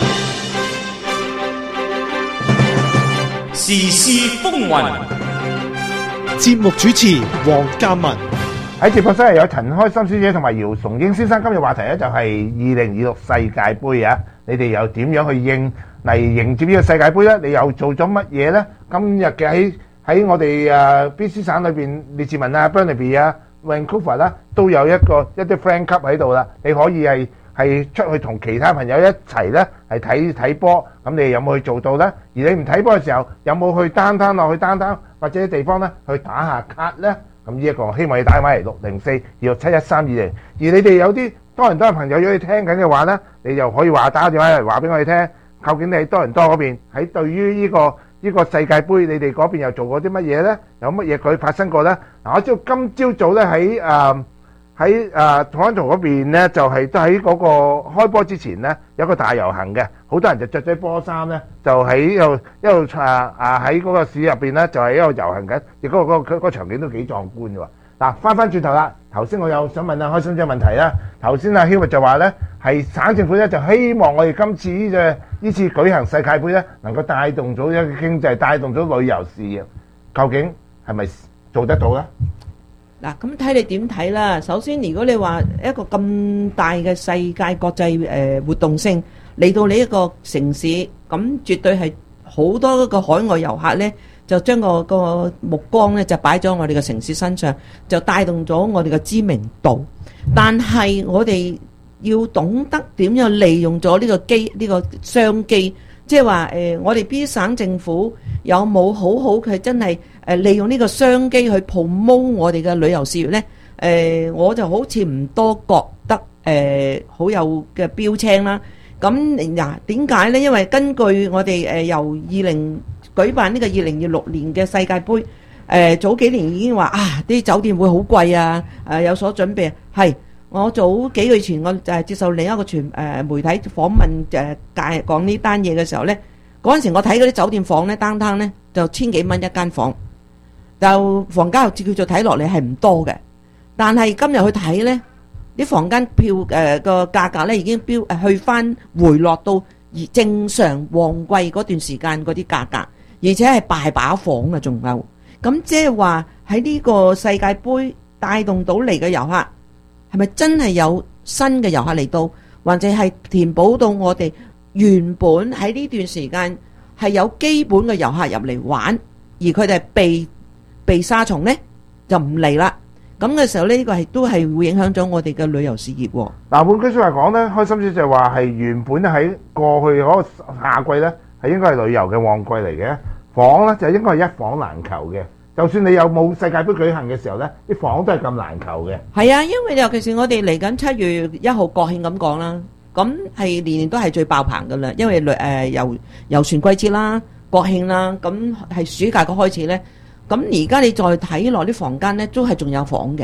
時事風雲， 節目主持黃嘉文。 喺直播室係有陳開心小姐同埋姚崇英先生。今日話題咧就係二零二六世界盃啊！你哋又點樣去應嚟迎接呢個世界盃咧？你又做咗乜嘢咧？今日嘅喺喺我哋誒 B C 省裏邊，列治文啊、Burnaby 啊、Vancouver 啦，都有一個一啲 friend club 喺度啦。你可以係係出去同其他朋友一齊咧係睇睇波。咁你有冇去做到咧？而你唔睇波嘅時候，有冇去 downtown 落去 downtown 或者地方咧去打下卡咧？咁呢一個希望你打電話嚟六零四二六七一三二零。而你哋有啲多倫多嘅朋友如果你聽緊嘅話咧，你就可以話打電話嚟話俾我哋聽，究竟你喺多倫多嗰邊喺對於呢個呢個世界盃，你哋嗰邊又做過啲乜嘢咧？有乜嘢佢發生過咧？嗱，我知道今朝早咧喺誒喺誒Toronto嗰邊咧，就係都喺嗰個開波之前咧有個大遊行嘅，好多人就着咗波衫咧，就喺度一路誒啊喺嗰個市入邊咧，就係一路遊行緊，亦嗰個嗰個嗰個場景都幾壯觀嘅喎。嗱，翻翻轉頭啦，頭先我有想問阿開心姐問題啦。頭先阿 Hubert 就話咧，係省政府咧就希望我哋今次呢隻呢次舉行世界盃咧，能夠帶動咗一個經濟，帶動咗旅遊事業，究竟係咪做得到咧？ 嗱，咁睇你點睇啦。首先，如果你話一個咁大嘅世界國際誒活動性嚟到你一個城市，咁絕對係好多個海外遊客咧。就將個個目光咧就擺咗我哋嘅城市身上，就帶動咗我哋嘅知名度。但係我哋要懂得點樣利用咗呢個機呢個商機，即係話誒，我哋 B 省政府有冇好好佢真係誒利用呢個商機去 promote 我哋嘅旅遊事業咧？誒，我就好似唔多覺得誒好有嘅標青啦。咁嗱，點解咧？因為根據我哋誒由二零舉辦呢個二零二六年嘅世界盃，誒、呃、早幾年已經話啊啲酒店會好貴啊，誒、呃、有所準備。係我早幾個月前我就係接受另一個傳誒、呃、媒體訪問誒介講呢單嘢嘅時候咧，嗰陣時我睇嗰啲酒店房咧單單咧就千幾蚊一間房，就房價又叫做睇落嚟係唔多嘅。但係今日去睇咧，啲房間票誒個價格咧已經飆誒去翻回落到而正常旺季嗰段時間嗰啲價格。而且係大把房啊，仲有咁，即係話喺呢個世界盃帶動到嚟嘅遊客，係咪真係有新嘅遊客嚟到，或者係填補到我哋原本喺呢段時間係有基本嘅遊客入嚟玩，而佢哋係被被沙蟲呢就唔嚟啦。咁嘅時候呢，呢個係都係會影響咗我哋嘅旅遊事業。 嗱，換句説話講咧，開心姐就話係原本喺過去嗰個夏季咧係應該係旅遊嘅旺季嚟嘅。房咧就應該係一房難求嘅，就算你有冇世界盃舉行嘅時候咧，啲房都係咁難求嘅。 係啊，因為尤其是我哋嚟緊七月一號國慶咁講啦，咁係年年都係最爆棚噶啦，因為誒、呃、遊遊船季節啦、國慶啦，咁係暑假嘅開始咧。咁而家你再睇落啲房間咧，都係仲有房嘅。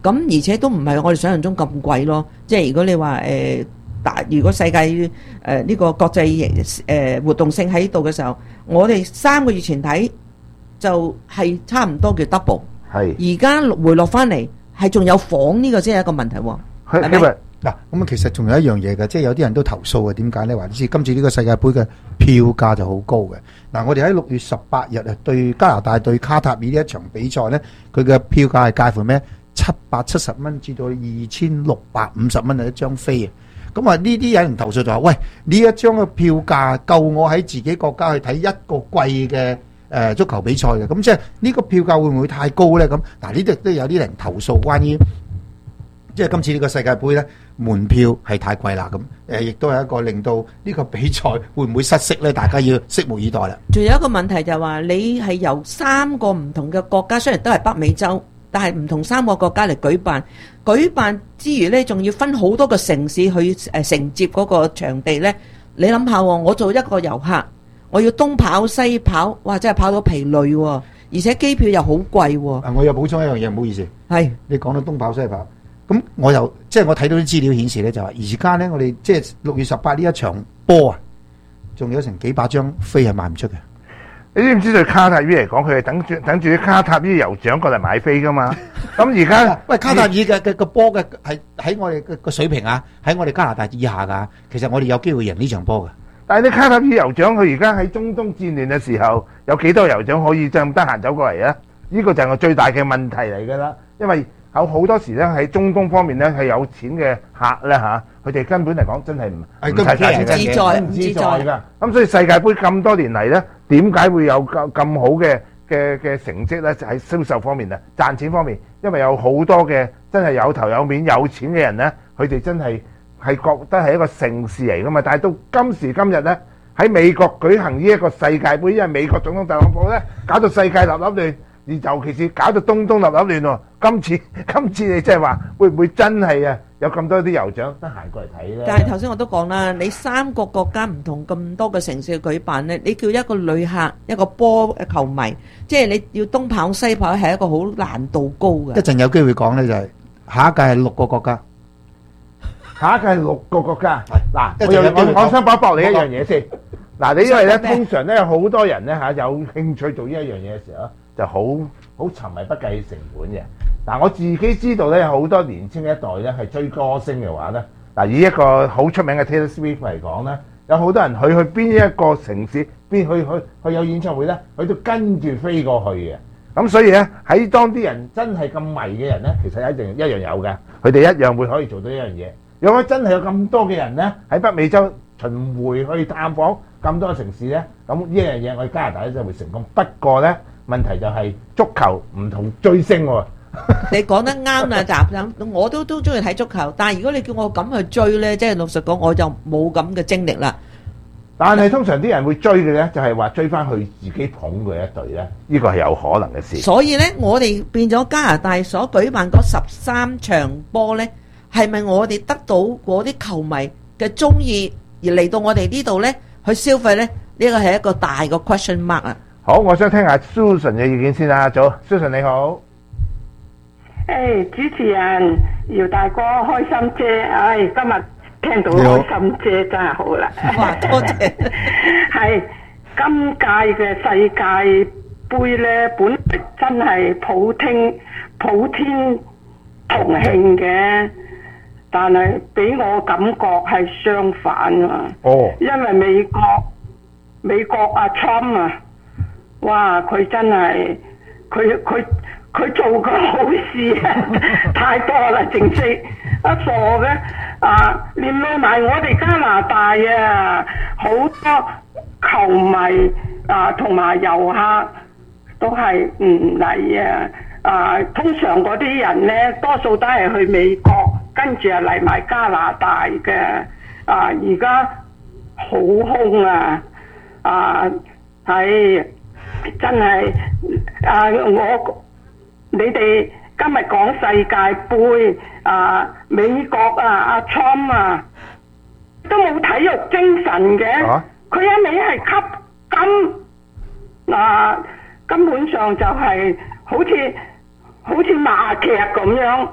咁而且都唔係我哋想象中咁貴咯。即係如果你話誒大，如果世界誒呢、呃呢個國際誒、呃、活動性喺度嘅時候，我哋三個月前睇就係差唔多叫 double。係而家回落翻嚟，係仲有房呢個先係一個問題喎。係咪？ 嗱，咁啊，其實仲有一樣嘢嘅，即係有啲人都投訴嘅，點解咧？話知今次呢個世界盃嘅票價就好高嘅。嗱，我哋喺六月十八日啊，對加拿大對卡塔爾呢一場比賽咧，佢嘅票價係介乎咩？七百七十蚊至到二千六百五十蚊係一張飛啊！咁啊，呢啲有人投訴就話：喂，呢一張嘅票價夠我喺自己國家去睇一個季嘅誒足球比賽嘅，咁即係呢個票價會唔會太高咧？咁嗱，呢度都有啲人投訴關於。即係今次呢個世界盃咧，門票係太貴啦，咁誒亦都係一個令到呢個比賽會唔會失色咧？大家要拭目以待啦。 仲有一個問題就係話，你係由三個唔同嘅國家，雖然都係北美洲，但係唔同三個國家嚟舉辦，舉辦之餘咧，仲要分好多個城市去誒承接嗰個場地咧。你諗下喎，我做一個遊客，我要東跑西跑，哇！真係跑到疲累喎，而且機票又好貴喎。 啊，我又補充一樣嘢，唔好意思。 係你講到東跑西跑。咁我又即係我睇到啲資料顯示咧，就話而家咧，我哋即係六月十八呢一場波啊，仲有成幾百張飛係賣唔出嘅。 你知唔知對卡塔爾嚟講，佢係等住等住啲卡塔爾酋長過嚟買飛噶嘛？咁而家喂卡塔爾嘅嘅個波嘅係喺我哋嘅個水平啊，喺我哋加拿大以下㗎。其實我哋有機會贏呢場波㗎。 但係啲卡塔爾酋長佢而家喺中東戰亂嘅時候，有幾多酋長可以就咁得閒走過嚟啊？呢個就係我最大嘅問題嚟㗎啦，因為有好多時咧喺中東方面咧係有錢嘅客咧嚇，佢哋根本嚟講真係唔唔睇價錢嘅嘢，唔自在㗎。咁所以世界盃咁多年嚟咧，點解會有咁咁好嘅嘅嘅成績咧？就喺銷售方面啊，賺錢方面，因為有好多嘅真係有頭有面有錢嘅人咧，佢哋真係係覺得係一個盛事嚟㗎嘛。但係到今時今日咧，喺美國舉行呢一個世界盃，因為美國總統特朗普咧搞到世界立立亂。而尤其是搞到東東立立亂喎，今次今次你即係話會唔會真係啊有咁多啲酋長得閒過嚟睇咧？ 但係頭先我都講啦，你三個國家唔同咁多個城市去舉辦咧，你叫一個旅客一個波嘅球迷，即係你要東跑西跑係一個好難度高嘅。 一陣有機會講咧就係下一屆係六個國家， 下一屆係六個國家。嗱，我又我我想駁駁你一樣嘢先。嗱，你因為咧通常咧有好多人咧嚇有興趣做呢一樣嘢嘅時候，就好好沉迷不計成本嘅。嗱，我自己知道咧，有好多年青一代咧係追歌星嘅話咧，嗱，以一個好出名嘅 Taylor Swift 嚟講咧，有好多人去去邊一個城市，邊去去去有演唱會咧，佢都跟住飛過去嘅。咁所以咧，喺當啲人真係咁迷嘅人咧，其實一定一樣有嘅，佢哋一樣會可以做到一樣嘢。如果真係有咁多嘅人咧喺北美洲巡迴去探訪咁多城市咧，咁呢樣嘢我哋加拿大咧真係會成功。不過咧，問題就係足球唔同追星喎。 你講得啱啦，習生，我都都中意睇足球，但係如果你叫我咁去追咧，即係老實講，我就冇咁嘅精力啦。 但係通常啲人會追嘅咧，就係話追翻去自己捧嘅一隊咧，呢個係有可能嘅事。 所以咧，我哋變咗加拿大所舉辦嗰十三場波咧，係咪我哋得到嗰啲球迷嘅中意而嚟到我哋呢度咧去消費咧？呢個係一個大嘅 question mark 啊！ 好，我想聽下 Susan 嘅意見先啦。早 ，Susan 你好。 誒、hey, 主持人姚大哥開心姐，唉、哎、今日聽到開心姐真係好啦，哇多謝。係今屆嘅世界盃咧，本嚟真係普天普天同慶嘅，但係俾我感覺係相反啊。哦，因為美國美國阿 Trump 啊，哇佢真係佢佢。佢做嘅好事太多啦，正式一傻嘅啊！連累埋我哋加拿大啊，好多球迷啊同埋遊客都係唔嚟啊！啊，通常嗰啲人咧，多數都係去美國，跟住啊嚟埋加拿大嘅啊！而家好空啊！啊，係真係啊！我你哋今日講世界盃啊，美國啊，阿 Trump 啊，都冇體育精神嘅，佢一味係吸金，啊，根本上就係好似好似罵劇咁樣，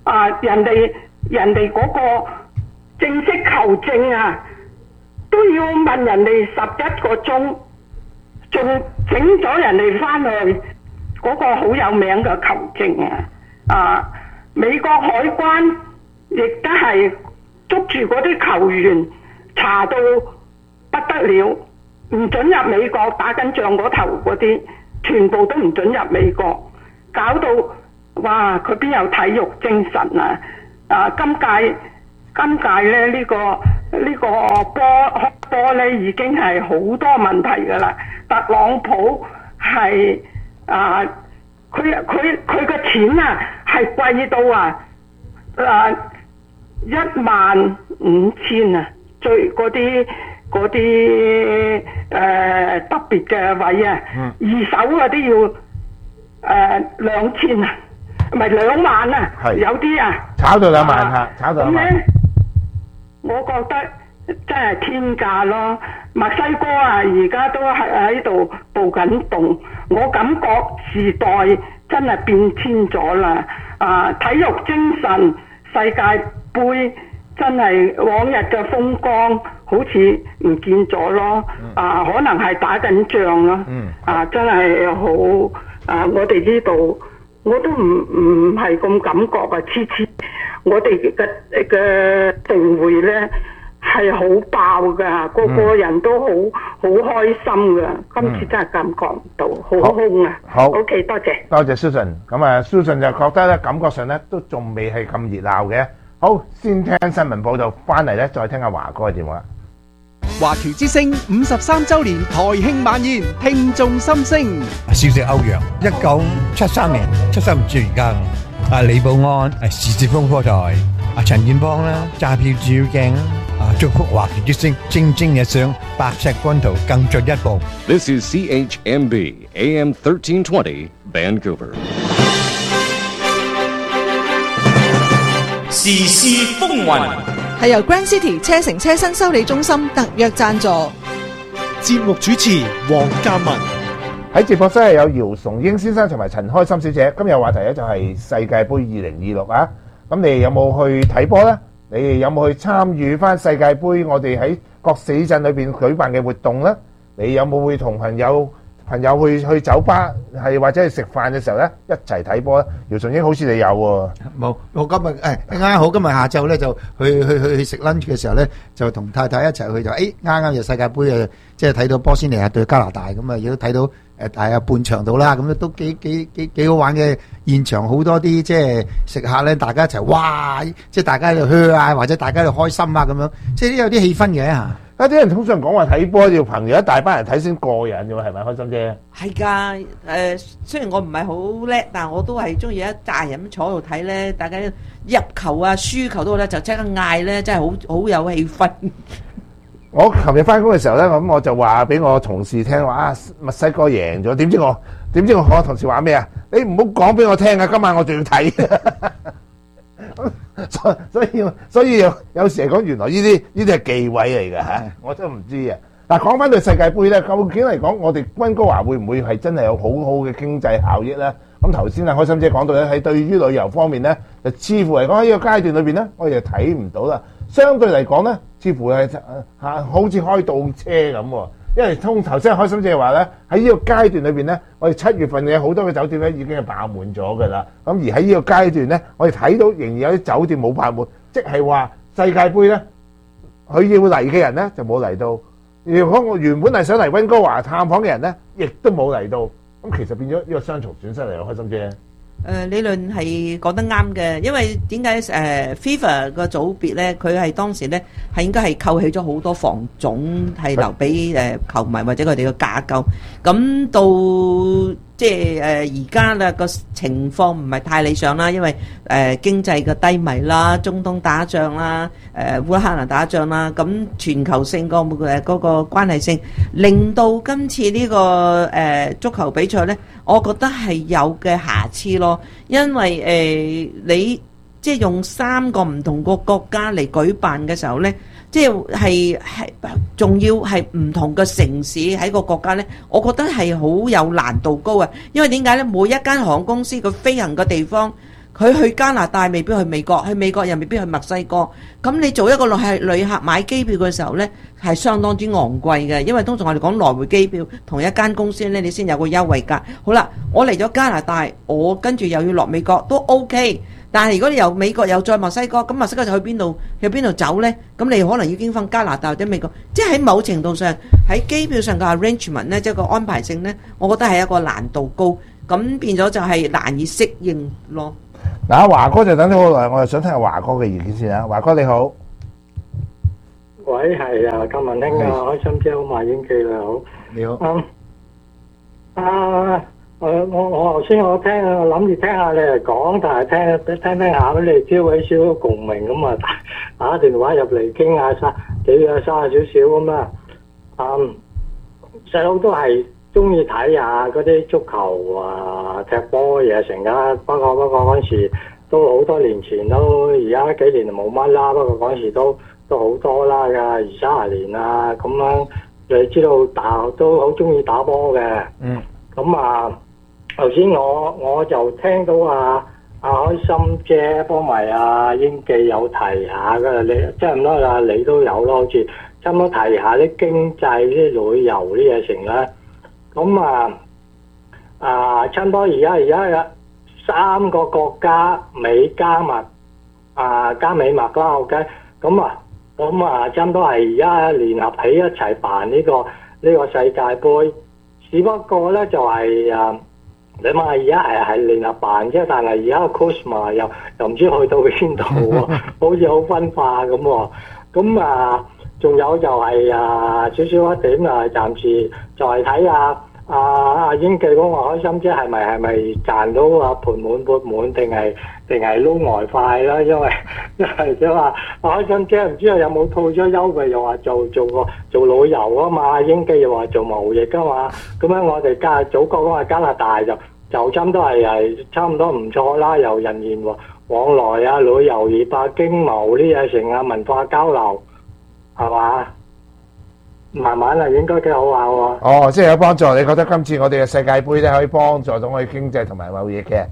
啊，人哋人哋嗰個正式求證啊，都要問人哋十一個鐘，仲整咗人哋翻去嗰個好有名嘅求證啊！啊，美國海關亦都係捉住嗰啲球員，查到不得了，唔准入美國打緊仗嗰頭嗰啲，全部都唔准入美國，搞到哇！佢邊有體育精神啊？啊，今屆今屆咧呢、呢個呢、呢個波波咧已經係好多問題㗎啦。特朗普係啊，佢佢佢個錢啊係貴到啊啊一萬五千啊，最嗰啲嗰啲誒特別嘅位啊，嗯、二手嗰啲要誒兩千啊，唔係兩萬啊，有啲啊炒到兩萬嚇，啊、炒到兩萬。咁咧， 我覺得真係天價咯。墨西哥啊，而家都係喺度暴緊動，我感覺時代真係變遷咗啦。啊，體育精神，世界盃真係往日嘅風光，好似唔見咗咯。啊，可能係打緊仗咯。啊，真係好啊！我哋呢度我都唔唔係咁感覺啊，次次我哋嘅嘅盛會咧。係好爆噶，個個人都好好開心噶。今次真係感覺唔到，好空啊！ 好 ，OK， 多謝， 多謝 Susan。咁啊，Susan就覺得咧，感覺上咧都仲未係咁熱鬧嘅。好，先聽新聞報道，翻嚟咧再聽下華哥嘅電話。 華僑之聲五十三週年台慶晚宴，聽眾心聲。 少食歐陽，一九七三年七十五至而家。啊，李寶安，誒時事風波台，啊陳建邦啦，揸票照鏡啦。祝福華僑之聲蒸蒸日上，白石軍圖更進一步。 This is C H M B A M thirteen twenty Vancouver。 時事風雲係由 Grand City 車城車身修理中心特約贊助。 節目主持黃嘉文。 喺直播室係有姚崇英先生同埋陳開心小姐。今日話題咧就係世界盃二零二六啊！咁你哋有冇去睇波咧？你哋有冇去參與翻世界盃？我哋喺各市鎮裏邊舉辦嘅活動咧？你有冇會同朋友朋友去去酒吧係或者係食飯嘅時候咧一齊睇波咧？姚崇英好似你有喎。 冇，我今日誒啱啱好，今日下晝咧就去去去去食 lunch 嘅時候咧，就同太太一齊去就誒啱啱就世界盃啊，即係睇到波斯尼亞對加拿大咁啊，亦都睇到。誒大約半場到啦，咁咧都幾幾幾幾好玩嘅現場，好多啲即係食客咧，大家一齊哇！即係大家喺度噓啊，或者大家喺度開心啊咁樣，即係都有啲氣氛嘅嚇。 有啲人通常講話睇波要朋友一大班人睇先過癮嘅喎，係咪開心啫？ 係㗎，誒雖然我唔係好叻，但係我都係中意一紮人坐喺度睇咧，大家入球啊、輸球都好咧，就即刻嗌咧，真係好好有氣氛。 我琴日翻工嘅時候咧，咁我就話俾我同事聽話啊，墨西哥贏咗。點知我點知我我同事話咩啊？你唔好講俾我聽啊！今晚我仲要睇。所所以所以有有時嚟講，原來呢啲呢啲係忌諱嚟㗎嚇，我真唔知啊。嗱，講翻對世界盃咧，究竟嚟講，我哋溫哥華會唔會係真係有好好嘅經濟效益咧？咁頭先啊，開心姐講到咧，喺對於旅遊方面咧，就似乎嚟講喺呢個階段裏邊咧，我哋就睇唔到啦。相對嚟講咧，似乎係嚇好似開倒車咁喎。因為通頭先開心姐話咧，喺呢個階段裏邊咧，我哋七月份嘅好多嘅酒店咧已經係爆滿咗㗎啦。咁而喺呢個階段咧，我哋睇到仍然有啲酒店冇爆滿，即係話世界盃咧，佢要嚟嘅人咧就冇嚟到。如果我原本係想嚟溫哥華探訪嘅人咧，亦都冇嚟到。咁其實變咗呢個雙重損失嚟，開心姐。 誒、呃、理論係講得啱嘅，因為點解誒 FIFA 個組別咧，佢係當時咧係應該係扣起咗好多房總係留俾誒球迷或者佢哋嘅架構，咁到即係誒而家啦個情況唔係太理想啦，因為誒、呃、經濟嘅低迷啦，中東打仗啦，誒烏克蘭打仗啦，咁全球性個誒嗰個關係性，令到今次呢、這個誒、呃、足球比賽咧，我覺得係有嘅瑕疵咯，因為誒、呃、你即係用三個唔同個國家嚟舉辦嘅時候咧，即係係係仲要係唔同嘅城市喺個國家咧，我覺得係好有難度高啊！因為點解咧？每一間航空公司佢飛行嘅地方佢去加拿大未必去美國，去美國又未必去墨西哥。咁你做一個係旅客買機票嘅時候呢，係相當之昂貴嘅，因為通常我哋講來回機票同一間公司呢，你先有個優惠價。好啦，我嚟咗加拿大，我跟住又要落美國都 OK。但係如果你由美國又再墨西哥，咁墨西哥就去邊度？去邊度走呢？咁你可能要經翻加拿大或者美國，即係喺某程度上喺機票上嘅 arrangement 呢，即係個安排性呢，我覺得係一個難度高，咁變咗就係難以適應咯。 嗱，華哥就等咗好耐，我就想聽下華哥嘅意見先啦。華哥你好， 喂，係啊，金文興啊，開心姐好，馬英記你好， 你好。 嗯，啊。我我我頭先我聽我諗住聽下你嚟講，但係聽聽聽下俾你招起少少共鳴咁啊，打打電話入嚟傾下沙幾啊沙少少咁啦。嗯，細佬都係中意睇下嗰啲足球啊踢波嘅嘢成噶，不過不過嗰陣時都好多年前都，而家幾年就冇乜啦。不過嗰陣時都都好多啦㗎，二三十年啊咁樣。你知道打都好中意打波嘅。 嗯。 咁啊〜頭先我我就聽到啊阿開心姐幫埋阿英記有提下噶，你即係咁多啦，你都有咯，好似差唔多提下啲經濟、啲旅遊啲嘢成啦。咁啊啊，差唔多而家而家有三個國家美加墨啊加美墨啦 ，OK。咁啊咁啊，差唔多係而家聯合起一齊辦呢個呢個世界盃，只不過咧就係啊。你話而家係係聯合辦啫，但係而家個 Cosma 又又唔知去到邊度喎，好似好分化咁喎。咁啊，仲有就係啊少少一點啊，暫時就係睇下阿阿英記講話開心姐係咪係咪賺到啊盤滿缽滿定係定係撈外快啦？因為因為即係話開心姐唔知有冇套咗優惠，又話做做個做旅遊啊嘛，英記又話做貿易噶嘛。咁樣我哋加祖國講話加拿大就就差唔多係係差唔多唔錯啦，由人員往來啊、旅遊業啊、經貿呢嘢成啊、文化交流係嘛？慢慢啊，應該幾好下喎。 哦，即係有幫助。你覺得今次我哋嘅世界盃咧，可以幫助到我哋經濟同埋貿易嘅？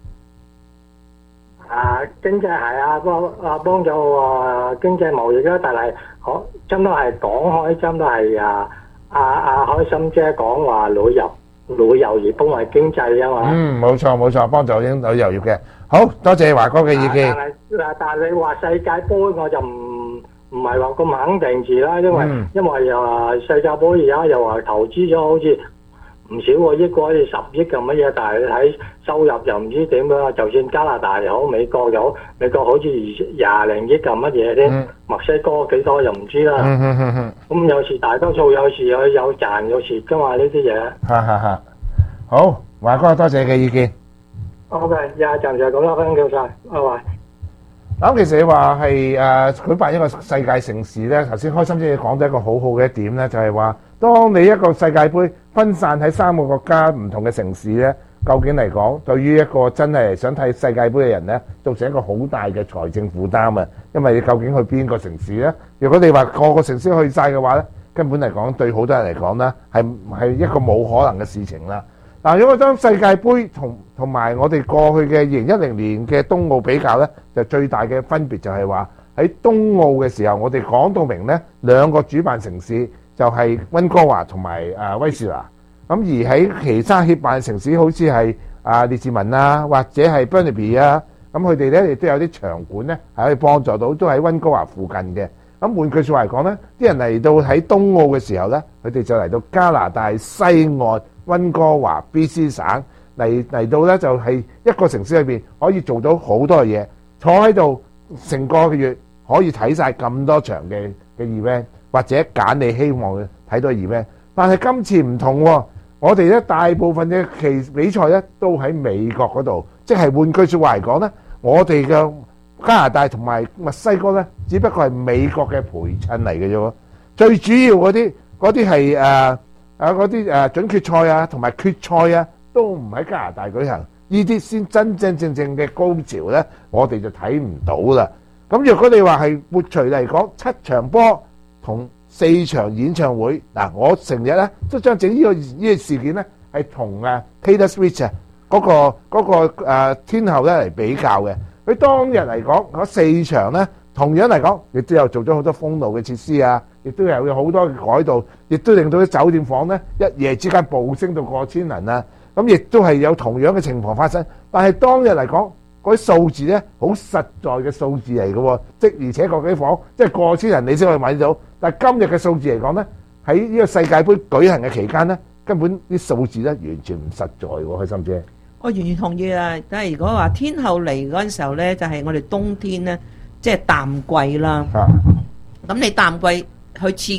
啊，經濟係啊，幫啊幫助啊經濟貿易啦，但係可真都係講開，真都係啊啊啊開心姐講話旅遊旅遊業幫埋經濟啊嘛。 嗯，冇錯冇錯，幫助啲旅遊業嘅。好多謝華哥嘅意見。 但係嗱，但係你話世界盃我就唔。唔係話咁肯定住啦，因為、嗯、因為又話世界盃而家又話投資咗好似唔少個億個，好似十億咁乜嘢，但係你睇收入又唔知點樣。就算加拿大又好，美國又好，美國好似廿零億咁乜嘢啫，墨西哥幾多又唔知啦。咁、嗯嗯嗯嗯、有時大多數有時有有賺有蝕噶嘛呢啲嘢。 哈哈哈！好，華哥多謝你嘅意見。 好嘅，廿暫時咁啦，分享晒，拜拜。 咁其實你話係誒舉辦一個世界盛事咧，頭先開心姐講到一個好好嘅一點咧，就係話，當你一個世界盃分散喺三個國家唔同嘅城市咧，究竟嚟講，對於一個真係想睇世界盃嘅人咧，造成一個好大嘅財政負擔啊！因為你究竟去邊個城市咧？如果你話個個城市去晒嘅話咧，根本嚟講對好多人嚟講咧，係係一個冇可能嘅事情啦。嗱，如果將世界盃同同埋我哋過去嘅二零一零年嘅冬奧比較咧，就最大嘅分別就係話喺冬奧嘅時候，我哋講到明咧兩個主辦城市就係溫哥華同埋誒威士拿，咁而喺其他協辦城市好似係啊列治文啊或者係 Burnaby 啊，咁佢哋咧亦都有啲場館咧係可以幫助到，都喺溫哥華附近嘅。咁換句説話嚟講咧，啲人嚟到喺冬奧嘅時候咧，佢哋就嚟到加拿大西岸溫哥華 B C 省嚟嚟到咧，就係一個城市裏邊可以做到好多嘢，坐喺度成個月可以睇晒咁多場嘅嘅 event， 或者揀你希望睇到嘅 event。但係今次唔同喎，我哋咧大部分嘅期比賽咧都喺美國嗰度，即係換句説話嚟講咧，我哋嘅加拿大同埋墨西哥咧，只不過係美國嘅陪襯嚟嘅啫喎。最主要嗰啲嗰啲係誒啊嗰啲誒準決賽啊同埋決賽啊，都唔喺加拿大舉行。呢啲先真真正正嘅高潮咧，我哋就睇唔到啦。咁若果你話係活除嚟講，七場波同四場演唱會嗱，我成日咧都將整呢個呢個事件咧係同啊 Taylor Swift 啊嗰個嗰個誒天后咧嚟比較嘅。佢當日嚟講嗰四場咧，同樣嚟講，亦都有做咗好多封路嘅設施啊，亦都有好多嘅改動，亦都令到啲酒店房咧一夜之間暴升到過千人啊！咁亦都係有同樣嘅情況發生。但係當日嚟講，嗰啲數字咧好實在嘅數字嚟嘅喎，即而且確啲房即係過千人你先可以買到。但係今日嘅數字嚟講咧，喺呢個世界盃舉行嘅期間咧，根本啲數字咧完全唔實在喎，開心姐。 我完全同意啊！但係如果話天后嚟嗰陣時候咧，就係、是、我哋冬天咧，即係淡季啦。咁、啊、你淡季去刺激